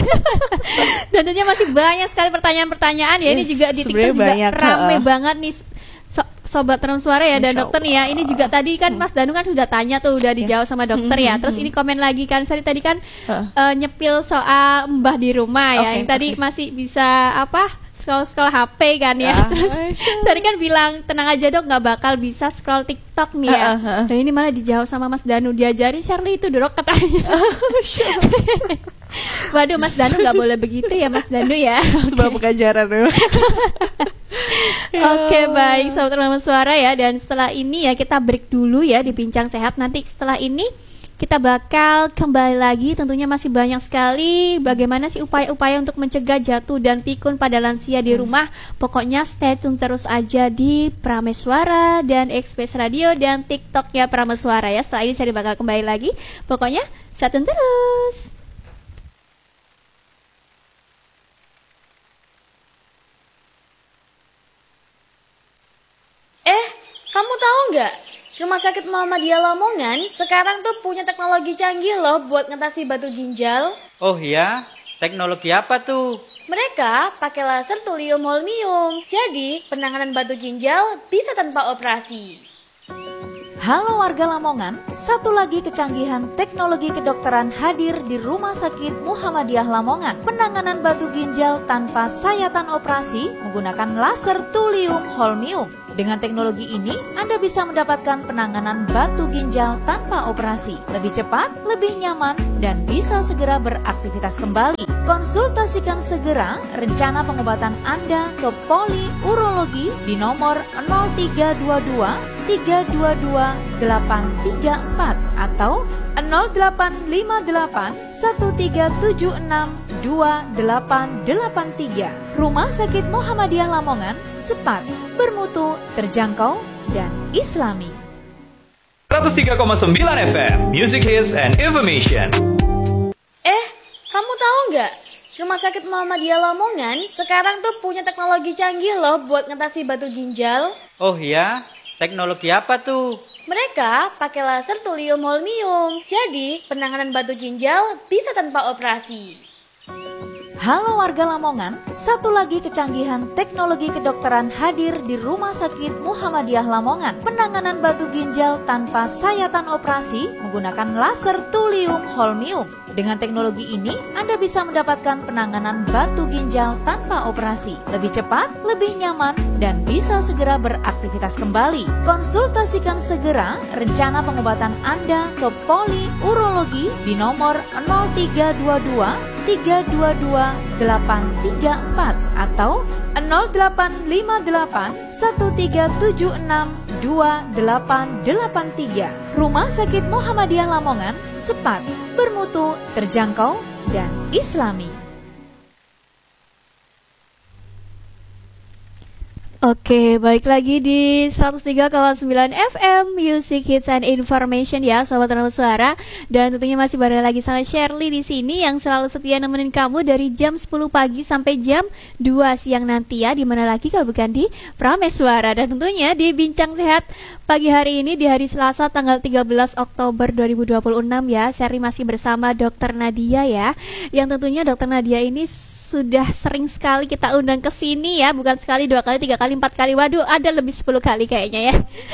Speaker 5: Dan tentunya masih banyak sekali pertanyaan-pertanyaan ya. Ini juga di TikTok juga rame banget nih. Sobat Transwara ya, dan dokter nih ya, ini juga tadi kan Mas Danu kan sudah tanya tuh, udah dijawab sama dokter ya. Terus ini komen lagi kan, tadi kan nyepil soal mbah di rumah ya, yang tadi masih bisa scroll HP kan ya. Terus tadi kan bilang tenang aja dok, nggak bakal bisa scroll TikTok nih ya. Dan ini malah dijawab sama Mas Danu, diajarin Shirley itu dok katanya. Waduh, Mas Danu nggak boleh begitu ya Mas Danu ya.
Speaker 6: Sebuah pengajaran.
Speaker 5: Oke, baik Sobat Transwara ya. Dan setelah ini ya kita break dulu ya di Bincang Sehat. Nanti setelah ini kita bakal kembali lagi. Tentunya masih banyak sekali bagaimana sih upaya-upaya untuk mencegah jatuh dan pikun pada lansia di rumah. Pokoknya stay tune terus aja di Prameswara dan Express Radio dan TikToknya Prameswara ya. Setelah ini saya bakal kembali lagi. Pokoknya stay tune terus.
Speaker 2: Kamu tahu nggak? Rumah Sakit Muhammadiyah Lamongan sekarang tuh punya teknologi canggih loh buat ngatasi batu ginjal.
Speaker 3: Oh iya? Teknologi apa tuh?
Speaker 2: Mereka pakai laser thulium holmium. Jadi, penanganan batu ginjal bisa tanpa operasi.
Speaker 4: Halo warga Lamongan, satu lagi kecanggihan teknologi kedokteran hadir di Rumah Sakit Muhammadiyah Lamongan. Penanganan batu ginjal tanpa sayatan operasi menggunakan laser thulium holmium. Dengan teknologi ini, Anda bisa mendapatkan penanganan batu ginjal tanpa operasi, lebih cepat, lebih nyaman, dan bisa segera beraktivitas kembali. Konsultasikan segera rencana pengobatan Anda ke Poli Urologi di nomor 0322 322 834 atau 0858 1376 2883. Rumah Sakit Muhammadiyah Lamongan, cepat, bermutu, terjangkau, dan islami.
Speaker 7: 103,9 FM, Music Hits and Information.
Speaker 2: Kamu tahu nggak? Rumah Sakit Muhammadiyah Lamongan sekarang tuh punya teknologi canggih loh buat ngatasi batu ginjal.
Speaker 3: Oh iya, teknologi apa tuh?
Speaker 2: Mereka pakai laser thulium holmium. Jadi, penanganan batu ginjal bisa tanpa operasi.
Speaker 4: Halo warga Lamongan, satu lagi kecanggihan teknologi kedokteran hadir di Rumah Sakit Muhammadiyah Lamongan. Penanganan batu ginjal tanpa sayatan operasi menggunakan laser thulium holmium. Dengan teknologi ini, Anda bisa mendapatkan penanganan batu ginjal tanpa operasi, lebih cepat, lebih nyaman, dan bisa segera beraktivitas kembali. Konsultasikan segera rencana pengobatan Anda ke Poli Urologi di nomor 0322 322 834 atau 0858 1376 2883. Rumah Sakit Muhammadiyah Lamongan, cepat, bermutu, terjangkau, dan islami.
Speaker 5: Oke, baik lagi di 103,9 FM Music Hits and Information ya, sobat Renang Suara. Dan tentunya masih bareng lagi sama Shirley di sini yang selalu setia nemenin kamu dari jam 10 pagi sampai jam 2 siang nanti ya. Di mana lagi kalau bukan di Prameswara. Dan tentunya di Bincang Sehat pagi hari ini di hari Selasa tanggal 13 Oktober 2026 ya. Shirley masih bersama Dr. Nadia ya. Yang tentunya Dr. Nadia ini sudah sering sekali kita undang ke sini ya, bukan sekali, 2 kali, 3 kali, 4 kali, waduh ada lebih 10 kali kayaknya ya.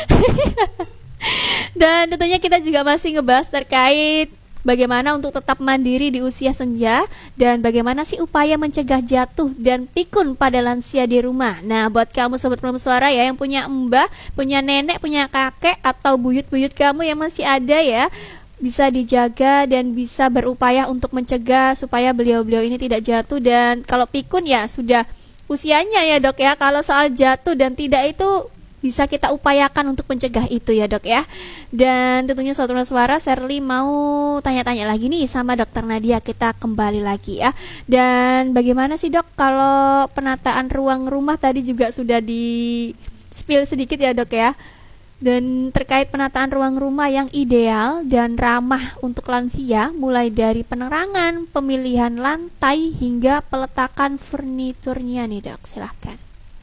Speaker 5: Dan tentunya kita juga masih ngebahas terkait bagaimana untuk tetap mandiri di usia senja dan bagaimana sih upaya mencegah jatuh dan pikun pada lansia di rumah. Nah, buat kamu sobat Prameswara ya yang punya mbah, punya nenek, punya kakek atau buyut-buyut kamu yang masih ada ya, bisa dijaga dan bisa berupaya untuk mencegah supaya beliau-beliau ini tidak jatuh. Dan kalau pikun ya sudah usianya ya dok ya. Kalau soal jatuh dan tidak itu bisa kita upayakan untuk mencegah itu ya dok ya. Dan tentunya Sobat Suara, Shirley mau tanya-tanya lagi nih sama Dr. Nadia. Kita kembali lagi ya. Dan bagaimana sih dok kalau penataan ruang rumah tadi juga sudah di spill sedikit ya dok ya. Dan terkait penataan ruang rumah yang ideal dan ramah untuk lansia, mulai dari penerangan, pemilihan lantai, hingga peletakan furniturnya nih dok, silahkan.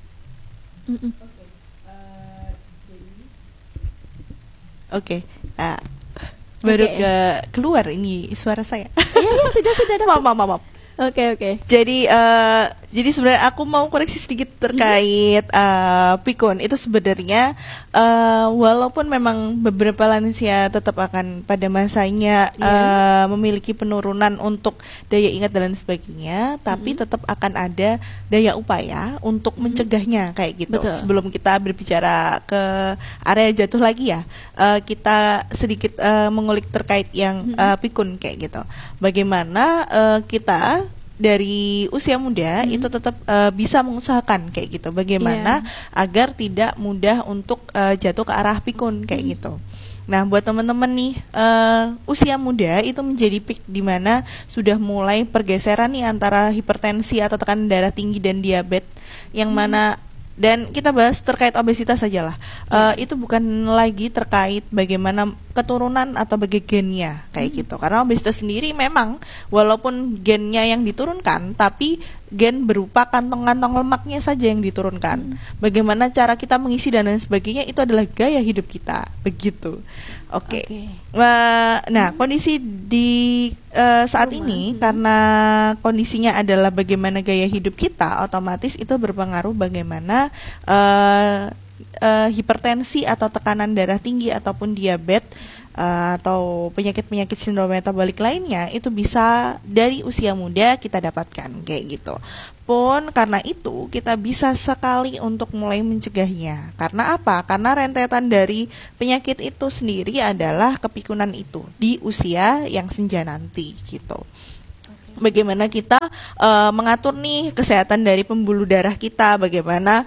Speaker 6: Oke, baru keluar ini suara saya.
Speaker 5: Iya sudah dok.
Speaker 6: Maaf.
Speaker 5: Oke.
Speaker 6: Jadi sebenarnya aku mau koreksi sedikit terkait pikun. Itu sebenarnya walaupun memang beberapa lansia tetap akan pada masanya memiliki penurunan untuk daya ingat dan lain sebagainya, tapi tetap akan ada daya upaya untuk mencegahnya kayak gitu.
Speaker 5: Betul.
Speaker 6: Sebelum kita berbicara ke area jatuh lagi ya, kita sedikit mengulik terkait yang pikun kayak gitu. Bagaimana kita dari usia muda itu tetap bisa mengusahakan kayak gitu, bagaimana agar tidak mudah untuk jatuh ke arah pikun kayak gitu. Nah, buat teman-teman nih, usia muda itu menjadi peak di mana sudah mulai pergeseran nih antara hipertensi atau tekanan darah tinggi dan diabetes, yang mana dan kita bahas terkait obesitas sajalah. Itu bukan lagi terkait bagaimana keturunan atau bagi gennya kayak gitu. Karena obesitas sendiri memang walaupun gennya yang diturunkan, tapi gen berupa kantong-kantong lemaknya saja yang diturunkan. Bagaimana cara kita mengisi dan lain sebagainya itu adalah gaya hidup kita, begitu. Oke. Nah, kondisi di saat ini karena kondisinya adalah bagaimana gaya hidup kita, otomatis itu berpengaruh bagaimana hipertensi atau tekanan darah tinggi ataupun diabetes atau penyakit-penyakit sindrom metabolik lainnya itu bisa dari usia muda kita dapatkan kayak gitu. Pun karena itu kita bisa sekali untuk mulai mencegahnya. Karena apa? Karena rentetan dari penyakit itu sendiri adalah kepikunan itu di usia yang senja nanti gitu. Bagaimana kita mengatur nih kesehatan dari pembuluh darah kita, bagaimana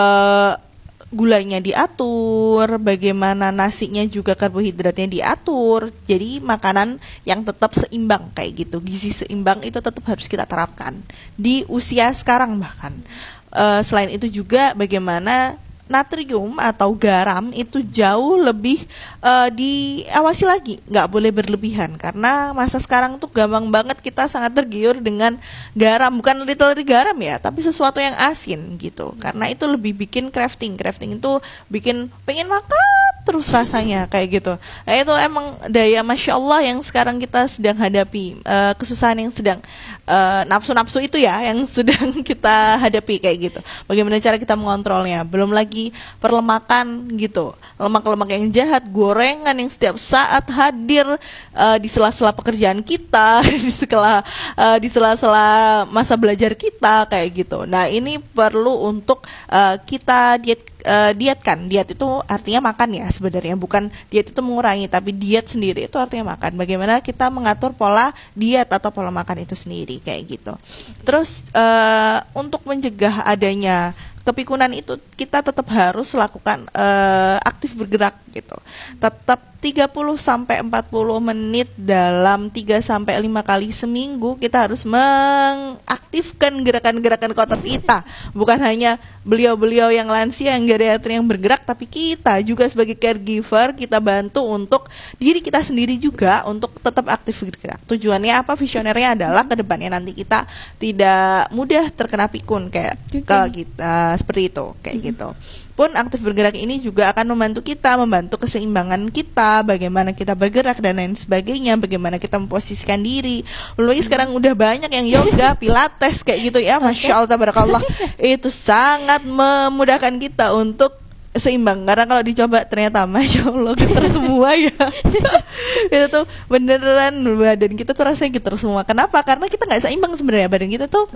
Speaker 6: gulanya diatur, bagaimana nasinya juga karbohidratnya diatur. Jadi makanan yang tetap seimbang kayak gitu, gizi seimbang itu tetap harus kita terapkan di usia sekarang bahkan. Selain itu juga bagaimana natrium atau garam itu jauh lebih diawasi lagi, nggak boleh berlebihan karena masa sekarang tuh gampang banget kita sangat tergiur dengan garam, bukan literally garam ya, tapi sesuatu yang asin gitu, karena itu lebih bikin craving itu bikin pengen makan terus rasanya kayak gitu. Nah, itu emang daya masya Allah yang sekarang kita sedang hadapi, kesusahan yang sedang nafsu-nafsu itu ya yang sedang kita hadapi kayak gitu. Bagaimana cara kita mengontrolnya? Belum lagi perlemakan gitu, lemak-lemak yang jahat, gorengan yang setiap saat hadir di sela-sela pekerjaan kita, di sela-sela masa belajar kita kayak gitu. Nah ini perlu untuk kita dietkan. Diet itu artinya makan ya sebenarnya, bukan diet itu mengurangi, tapi diet sendiri itu artinya makan. Bagaimana kita mengatur pola diet atau pola makan itu sendiri kayak gitu. Terus untuk mencegah adanya kepikunan itu kita tetap harus lakukan aktif bergerak gitu. Tetap 30 sampai 40 menit dalam 3 sampai 5 kali seminggu kita harus mengaktifkan gerakan-gerakan otot kita. Bukan hanya beliau-beliau yang lansia yang geriatri yang bergerak, tapi kita juga sebagai caregiver kita bantu untuk diri kita sendiri juga untuk tetap aktif bergerak. Tujuannya apa? Visionernya adalah kedepannya nanti kita tidak mudah terkena pikun kayak kalau kita seperti itu kayak gitu. Pun aktif bergerak ini juga akan membantu kita, membantu keseimbangan kita, bagaimana kita bergerak dan lain sebagainya, bagaimana kita memposisikan diri. Lalu sekarang udah banyak yang yoga, pilates kayak gitu ya, masya Allah tabarakallah. Itu sangat memudahkan kita untuk seimbang, karena kalau dicoba ternyata masya Allah getar semua ya. Itu tuh beneran badan kita tuh rasanya getar semua. Kenapa? Karena kita nggak seimbang sebenarnya, badan kita tuh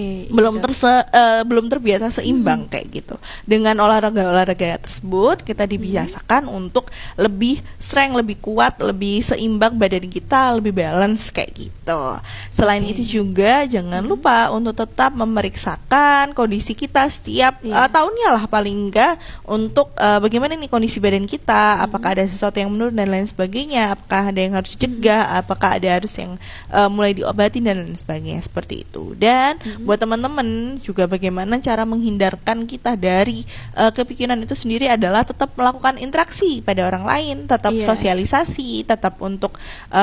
Speaker 6: belum terbiasa seimbang kayak gitu. Dengan olahraga tersebut kita dibiasakan untuk lebih strength, lebih kuat, lebih seimbang badan kita, lebih balance kayak gitu. Selain itu juga jangan lupa untuk tetap memeriksakan kondisi kita setiap tahunnya lah paling enggak, untuk bagaimana nih kondisi badan kita, apakah ada sesuatu yang menurun dan lain sebagainya, apakah ada yang harus cegah, apakah ada harus yang mulai diobati dan lain sebagainya seperti itu. Dan buat teman-teman juga bagaimana cara menghindarkan kita dari kepikiran itu sendiri adalah tetap melakukan interaksi pada orang lain, tetap sosialisasi, tetap untuk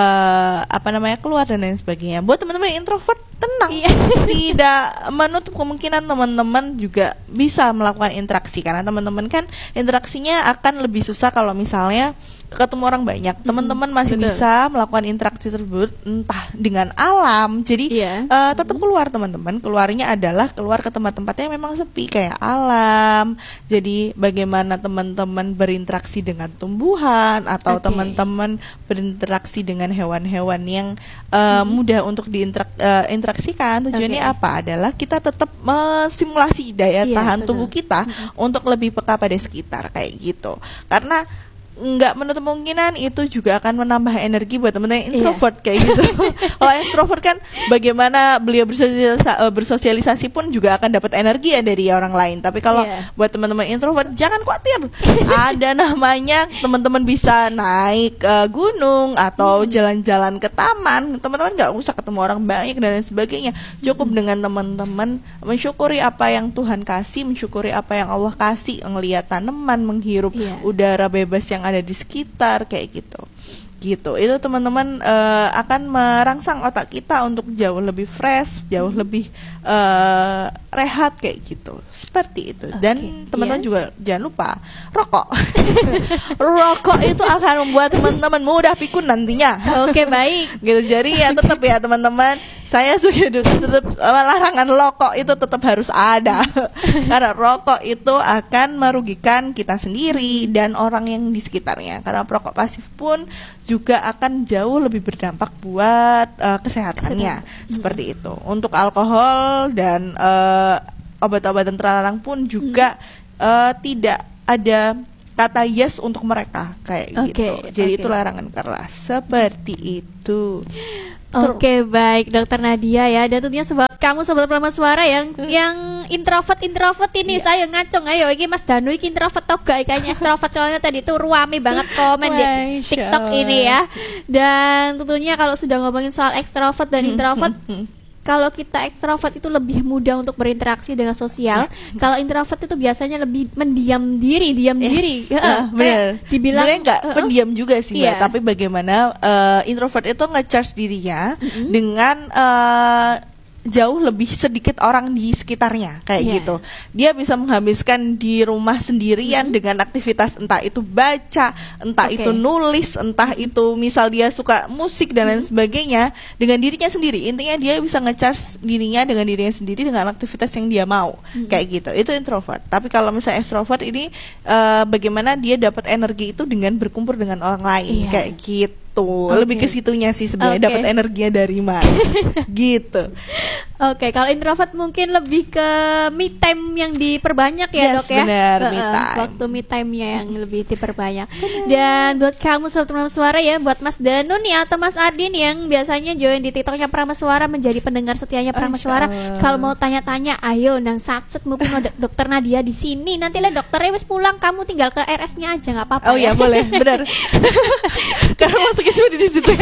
Speaker 6: keluar dan lain sebagainya. Buat teman-teman yang introvert, tenang, tidak menutup kemungkinan teman-teman juga bisa melakukan interaksi, karena teman-teman kan interaksinya akan lebih susah kalau misalnya ketemu orang banyak. Teman-teman masih bisa melakukan interaksi tersebut entah dengan alam. Jadi tetap keluar teman-teman. Keluarnya adalah keluar ke tempat-tempat yang memang sepi kayak alam. Jadi bagaimana teman-teman berinteraksi dengan tumbuhan atau teman-teman berinteraksi dengan hewan-hewan yang mudah untuk diinteraksikan. Tujuannya apa? Adalah kita tetap menstimulasi daya tahan tubuh kita untuk lebih peka pada sekitar kayak gitu. Karena nggak menutup kemungkinan itu juga akan menambah energi buat teman-teman yang introvert kayak gitu. Kalau extrovert kan bagaimana beliau bersosialisasi pun juga akan dapat energi ya dari orang lain. Tapi kalau buat teman-teman introvert jangan khawatir, ada namanya teman-teman bisa naik gunung atau jalan-jalan ke taman. Teman-teman nggak usah ketemu orang banyak dan lain sebagainya. Cukup dengan teman-teman mensyukuri apa yang Tuhan kasih, mensyukuri apa yang Allah kasih, ngelihat tanaman, menghirup udara bebas yang ada di sekitar kayak gitu. Itu teman-teman akan merangsang otak kita untuk jauh lebih fresh, jauh lebih rehat kayak gitu. Seperti itu. Dan teman-teman juga jangan lupa rokok. Rokok itu akan membuat teman-teman mudah pikun nantinya.
Speaker 5: Oke, baik.
Speaker 6: Gitu. Jadi ya tetap ya teman-teman saya sudah tetap larangan rokok itu tetap harus ada. Karena rokok itu akan merugikan kita sendiri dan orang yang di sekitarnya. Karena perokok pasif pun juga akan jauh lebih berdampak buat kesehatannya. Seperti itu. Untuk alkohol dan obat-obatan terlarang pun juga tidak ada kata yes untuk mereka kayak gitu. Jadi itu larangan keras seperti itu.
Speaker 5: Oke, baik Dokter Nadia ya. Dan tentunya kamu sobat Pramana Suara yang introvert ini saya ngacung ayo iki Mas Danu iki introvert atau gak kayaknya extrovert soalnya tadi tuh ruame banget komen di TikTok ini ya. Dan tentunya kalau sudah ngomongin soal extrovert dan introvert kalau kita ekstrovert itu lebih mudah untuk berinteraksi dengan sosial. Kalau introvert itu biasanya lebih mendiam diri, diri.
Speaker 6: Benar.
Speaker 5: Dibilang
Speaker 6: sebenarnya nggak pendiam juga sih, Mbak. Tapi bagaimana introvert itu nge-charge dirinya dengan jauh lebih sedikit orang di sekitarnya kayak gitu. Dia bisa menghabiskan di rumah sendirian dengan aktivitas entah itu baca, entah itu nulis, entah itu misal dia suka musik dan lain sebagainya dengan dirinya sendiri. Intinya dia bisa nge-charge dirinya dengan dirinya sendiri dengan aktivitas yang dia mau kayak gitu. Itu introvert. Tapi kalau misalnya extrovert ini bagaimana dia dapat energi itu dengan berkumpul dengan orang lain kayak gitu. Lebih ke situnya sih sebenarnya dapat energinya dari mana gitu.
Speaker 5: Kalau introvert mungkin lebih ke me time yang diperbanyak ya Dok ya.
Speaker 6: Benar, me time.
Speaker 5: Waktu me time-nya yang lebih diperbanyak. Dan buat kamu sobat Pramana Suara ya, buat Mas Danu nih atau Mas Ardin yang biasanya join di TikToknya Pramana Suara menjadi pendengar setianya Pramana Suara, kalau mau tanya-tanya ayo nang satset mumpung Dokter Nadia di sini. Nanti lah dokternya wis pulang, kamu tinggal ke RS-nya aja nggak apa-apa.
Speaker 6: Oh ya boleh, benar. Karena masuknya sudah di situ.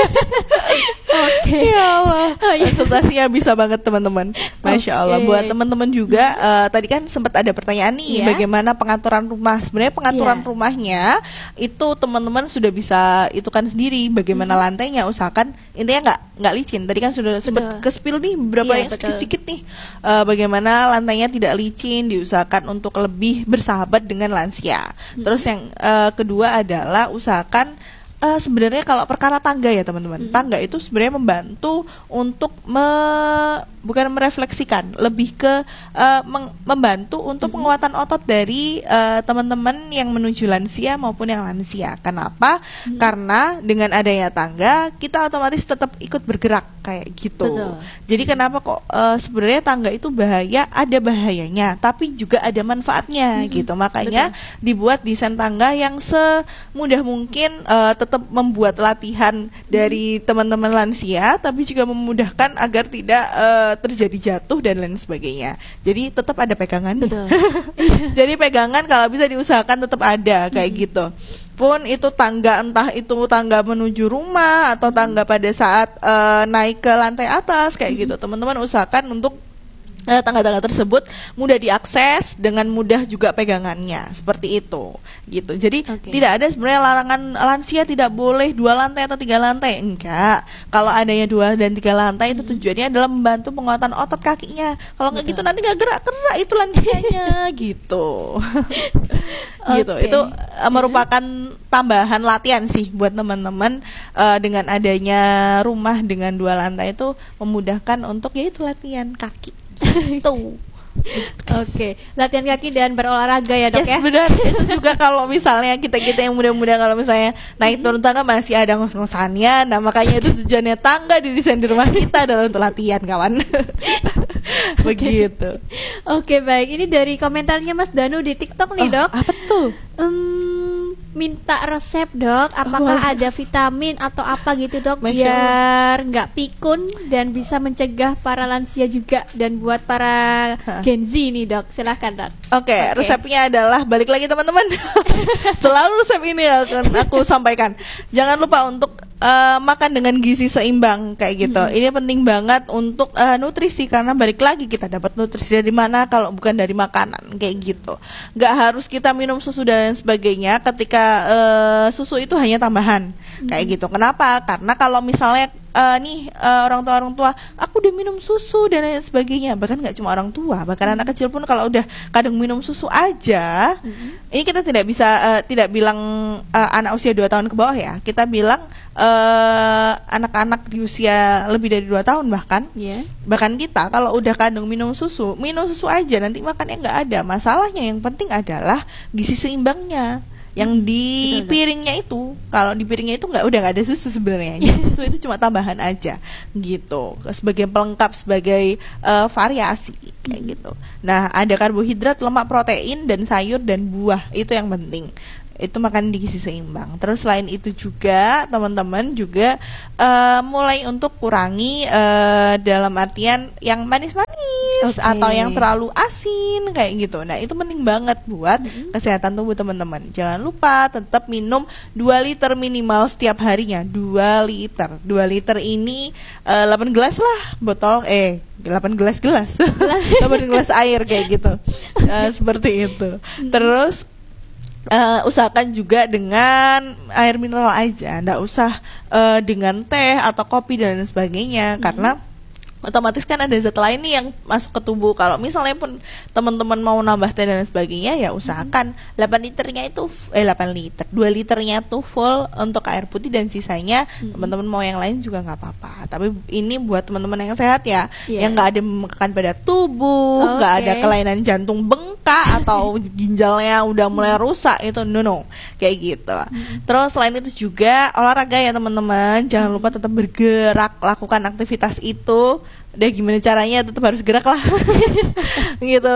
Speaker 6: Ya Allah. Konsultasinya bisa banget teman-teman. Masya Allah. Buat teman-teman juga tadi kan sempat ada pertanyaan nih bagaimana pengaturan rumah. Sebenarnya pengaturan rumahnya itu teman-teman sudah bisa itu kan sendiri. Bagaimana lantainya, usahakan intinya nggak licin. Tadi kan sudah sempat ke-spill nih beberapa yang sedikit nih. Bagaimana lantainya tidak licin, diusahakan untuk lebih bersahabat dengan lansia. Terus yang kedua adalah usahakan sebenarnya kalau perkara tangga ya teman-teman, tangga itu sebenarnya membantu untuk bukan merefleksikan, lebih ke membantu untuk penguatan otot dari teman-teman yang menuju lansia maupun yang lansia. Kenapa? Karena dengan adanya tangga kita otomatis tetap ikut bergerak kayak gitu. Jadi kenapa kok sebenarnya tangga itu bahaya? Ada bahayanya, tapi juga ada manfaatnya gitu. Makanya dibuat desain tangga yang semudah mungkin tetap membuat latihan dari teman-teman lansia, tapi juga memudahkan agar tidak terjadi jatuh dan lain sebagainya. Jadi tetap ada pegangan. Jadi pegangan kalau bisa diusahakan tetap ada kayak gitu. Pun itu tangga, entah itu tangga menuju rumah atau tangga pada saat naik ke lantai atas kayak gitu. Teman-teman usahakan untuk tangga-tangga tersebut mudah diakses, dengan mudah juga pegangannya, seperti itu gitu. Jadi tidak ada sebenarnya larangan lansia tidak boleh 2 lantai atau 3 lantai, enggak. Kalau adanya 2 dan 3 lantai itu tujuannya adalah membantu penguatan otot kakinya. Kalau nggak gitu nanti nggak gerak-gerak itu lansianya gitu. Gitu. Itu merupakan tambahan latihan sih buat teman-teman. Dengan adanya rumah dengan 2 lantai itu memudahkan untuk yaitu latihan kaki.
Speaker 5: Latihan kaki dan berolahraga ya Dok ya.
Speaker 6: Benar. Itu juga kalau misalnya kita yang muda-muda kalau misalnya naik turun tangga masih ada ngos-ngosannya. Nah makanya itu tujuannya tangga didesain di rumah kita adalah untuk latihan kawan. Begitu.
Speaker 5: Baik, ini dari komentarnya Mas Danu di TikTok nih Dok.
Speaker 6: Apa tuh?
Speaker 5: Minta resep Dok, apakah ada vitamin atau apa gitu Dok, biar nggak pikun dan bisa mencegah para lansia juga dan buat para Gen Z nih Dok. Silahkan Dok.
Speaker 6: Resepnya adalah balik lagi teman-teman. Selalu resep ini akan aku sampaikan. Jangan lupa untuk makan dengan gizi seimbang kayak gitu. Ini penting banget untuk nutrisi, karena balik lagi kita dapat nutrisi dari mana kalau bukan dari makanan kayak gitu. Nggak harus kita minum susu dan lain sebagainya ketika susu itu hanya tambahan kayak gitu. Kenapa? Karena kalau misalnya orang tua aku udah minum susu dan lain sebagainya. Bahkan nggak cuma orang tua, bahkan anak kecil pun kalau udah kadang minum susu aja, ini kita tidak bisa tidak bilang anak usia 2 tahun ke bawah ya, kita bilang anak-anak di usia lebih dari 2 tahun bahkan kita kalau udah kadang minum susu aja, nanti makannya nggak ada masalahnya. Yang penting adalah gizi seimbangnya yang di piringnya itu. Kalau di piringnya itu udah nggak ada susu sebenarnya. Jadi susu itu cuma tambahan aja gitu, sebagai pelengkap, sebagai variasi kayak gitu. Nah, ada karbohidrat, lemak, protein, dan sayur dan buah, itu yang penting. Itu makan di gizi seimbang. Terus selain itu juga teman-teman juga mulai untuk kurangi dalam artian yang manis-manis atau yang terlalu asin kayak gitu. Nah, itu penting banget buat kesehatan tubuh teman-teman. Jangan lupa tetap minum 2 liter minimal setiap harinya. 2 liter. 2 liter ini 8 gelas lah botol 8 gelas 8 gelas air kayak gitu. Seperti itu. Terus usahakan juga dengan air mineral aja, nggak usah dengan teh atau kopi dan lain sebagainya, karena otomatis kan ada zat lain nih yang masuk ke tubuh. Kalau misalnya pun teman-teman mau nambah teh dan sebagainya, ya usahakan 8 liternya itu 2 liternya tuh full untuk air putih, dan sisanya teman-teman mau yang lain juga nggak apa-apa. Tapi ini buat teman-teman yang sehat ya, yang nggak ada membengkakkan pada tubuh, nggak ada kelainan jantung bengkak atau ginjalnya udah mulai rusak, itu no kayak gitu. Terus selain itu juga olahraga ya teman-teman, jangan lupa tetap bergerak, lakukan aktivitas itu. Udah gimana caranya tetap harus gerak lah. Gitu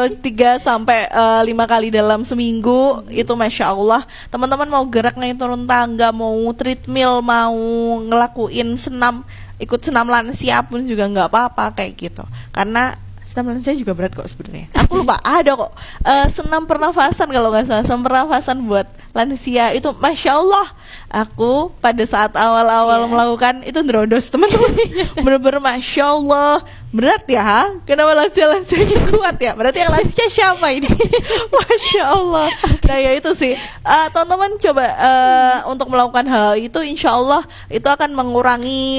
Speaker 6: 3-5 kali dalam seminggu. Itu Masya Allah. Teman-teman mau gerak naik turun tangga, mau treadmill, mau ngelakuin ikut senam lansia pun juga nggak apa-apa kayak gitu. Karena senam lansia juga berat kok sebenarnya. Aku lupa ada kok senam pernafasan, kalau nggak salah senam pernafasan buat lansia itu Masya Allah. Aku pada saat awal-awal melakukan itu nerodos teman-teman. Bener-bener Masya Allah, berat ya. Kenapa lansia-lansianya kuat ya? Berarti yang lansia siapa ini? Masya Allah. Nah ya itu sih, teman-teman coba untuk melakukan hal itu, insya Allah itu akan mengurangi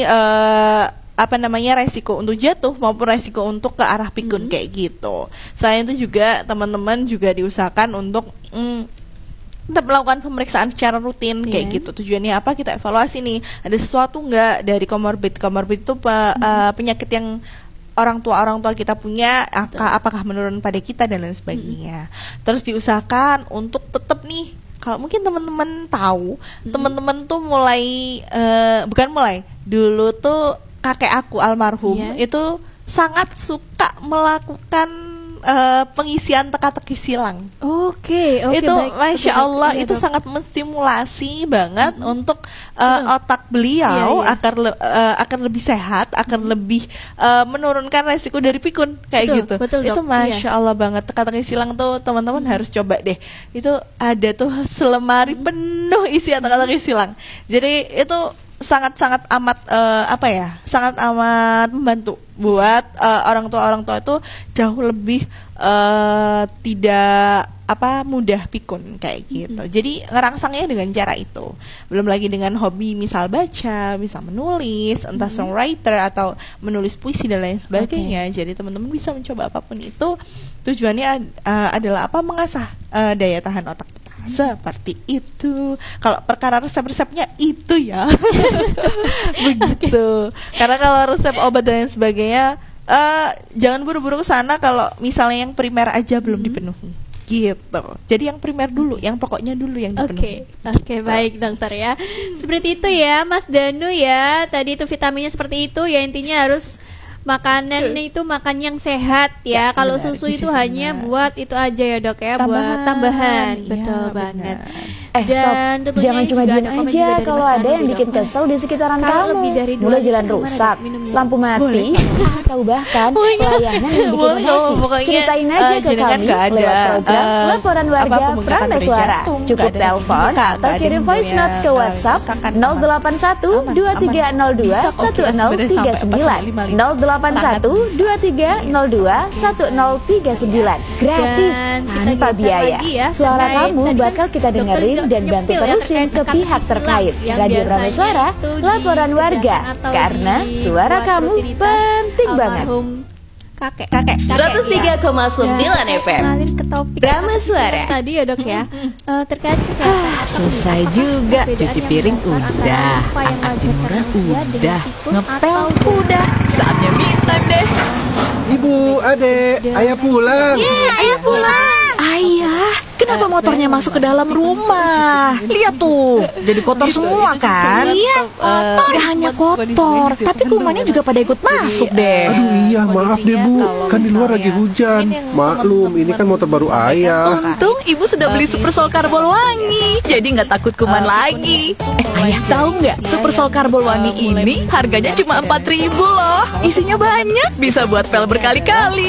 Speaker 6: resiko untuk jatuh maupun resiko untuk ke arah pikun kayak gitu. Selain itu juga teman-teman juga diusahakan untuk tetap melakukan pemeriksaan secara rutin kayak gitu. Tujuannya apa? Kita evaluasi nih, ada sesuatu nggak dari komorbid itu penyakit yang orang tua kita punya, apakah menurun pada kita dan lain sebagainya. Terus diusahakan untuk tetap nih, kalau mungkin teman-teman tahu, teman-teman tuh dulu tuh kakek aku almarhum itu sangat suka melakukan pengisian teka-teki silang. Oke, itu baik, Masya Allah itu sangat menstimulasi banget untuk otak beliau akan lebih sehat, akan lebih menurunkan resiko dari pikun kayak gitu. Itu Masya Allah banget. Teka-teki silang tuh teman-teman harus coba deh. Itu ada tuh selemari penuh isian teka-teki silang. Jadi itu sangat-sangat amat sangat amat membantu buat orang tua itu jauh lebih tidak mudah pikun kayak gitu. Jadi ngerangsangnya dengan cara itu. Belum lagi dengan hobi, misal baca, misal menulis, entah songwriter atau menulis puisi dan lain sebagainya. Jadi teman-teman bisa mencoba apapun itu. Tujuannya adalah mengasah daya tahan otak. Seperti itu. Kalau perkara resep-resepnya itu ya begitu. Karena kalau resep obat dan lain sebagainya, jangan buru-buru ke sana kalau misalnya yang primer aja belum dipenuhi gitu. Jadi yang primer dulu, yang pokoknya dulu yang dipenuhi.
Speaker 5: Oke, baik dokter ya. Seperti itu ya Mas Danu ya. Tadi itu vitaminnya seperti itu ya, intinya harus makanan itu makan yang sehat ya. Kalau susu itu hanya buat itu aja ya dok ya, buat tambahan. Betul banget.
Speaker 8: Dan jangan cuma diam aja kalau ada yang bikin kesel di sekitaran kamu. Mulai jalan rusak, lampu mati, atau bahkan pelayanan yang bikin emosi. Ceritain aja ke kami lewat program Laporan Warga Pramai Suara. Cukup telepon atau kirim voice note ke WhatsApp 081 2302 1039 081 2302 1039. Gratis tanpa biaya. Suara kamu bakal kita dengerin dan bantu terusin ke pihak terkait. Radio Prameswara, laporan warga, karena suara kamu penting banget.
Speaker 5: Kakek
Speaker 1: 103,9 FM Prameswara.
Speaker 5: Tadi ya dok ya, terkait kesehatan.
Speaker 9: Selesai juga, cuci piring udah, angkat jemuran udah, ngepel udah, saatnya me time deh.
Speaker 10: Ibu, adek, ayah pulang.
Speaker 9: Ayah pulang. Ayah, kenapa motornya masuk ke dalam rumah? Lihat tuh, jadi kotor semua kan?
Speaker 6: Iya,
Speaker 9: kotor. Gak hanya kotor, tapi kumannya juga pada ikut masuk deh.
Speaker 10: Aduh iya, maaf deh Bu, kan di luar lagi hujan. Maklum, ini kan motor baru ayah.
Speaker 9: Untung ibu sudah beli Super Sol Karbol Wangi, jadi nggak takut kuman lagi. Ayah tahu nggak, Super Sol Karbol Wangi ini harganya cuma 4.000 loh. Isinya banyak, bisa buat pel berkali-kali.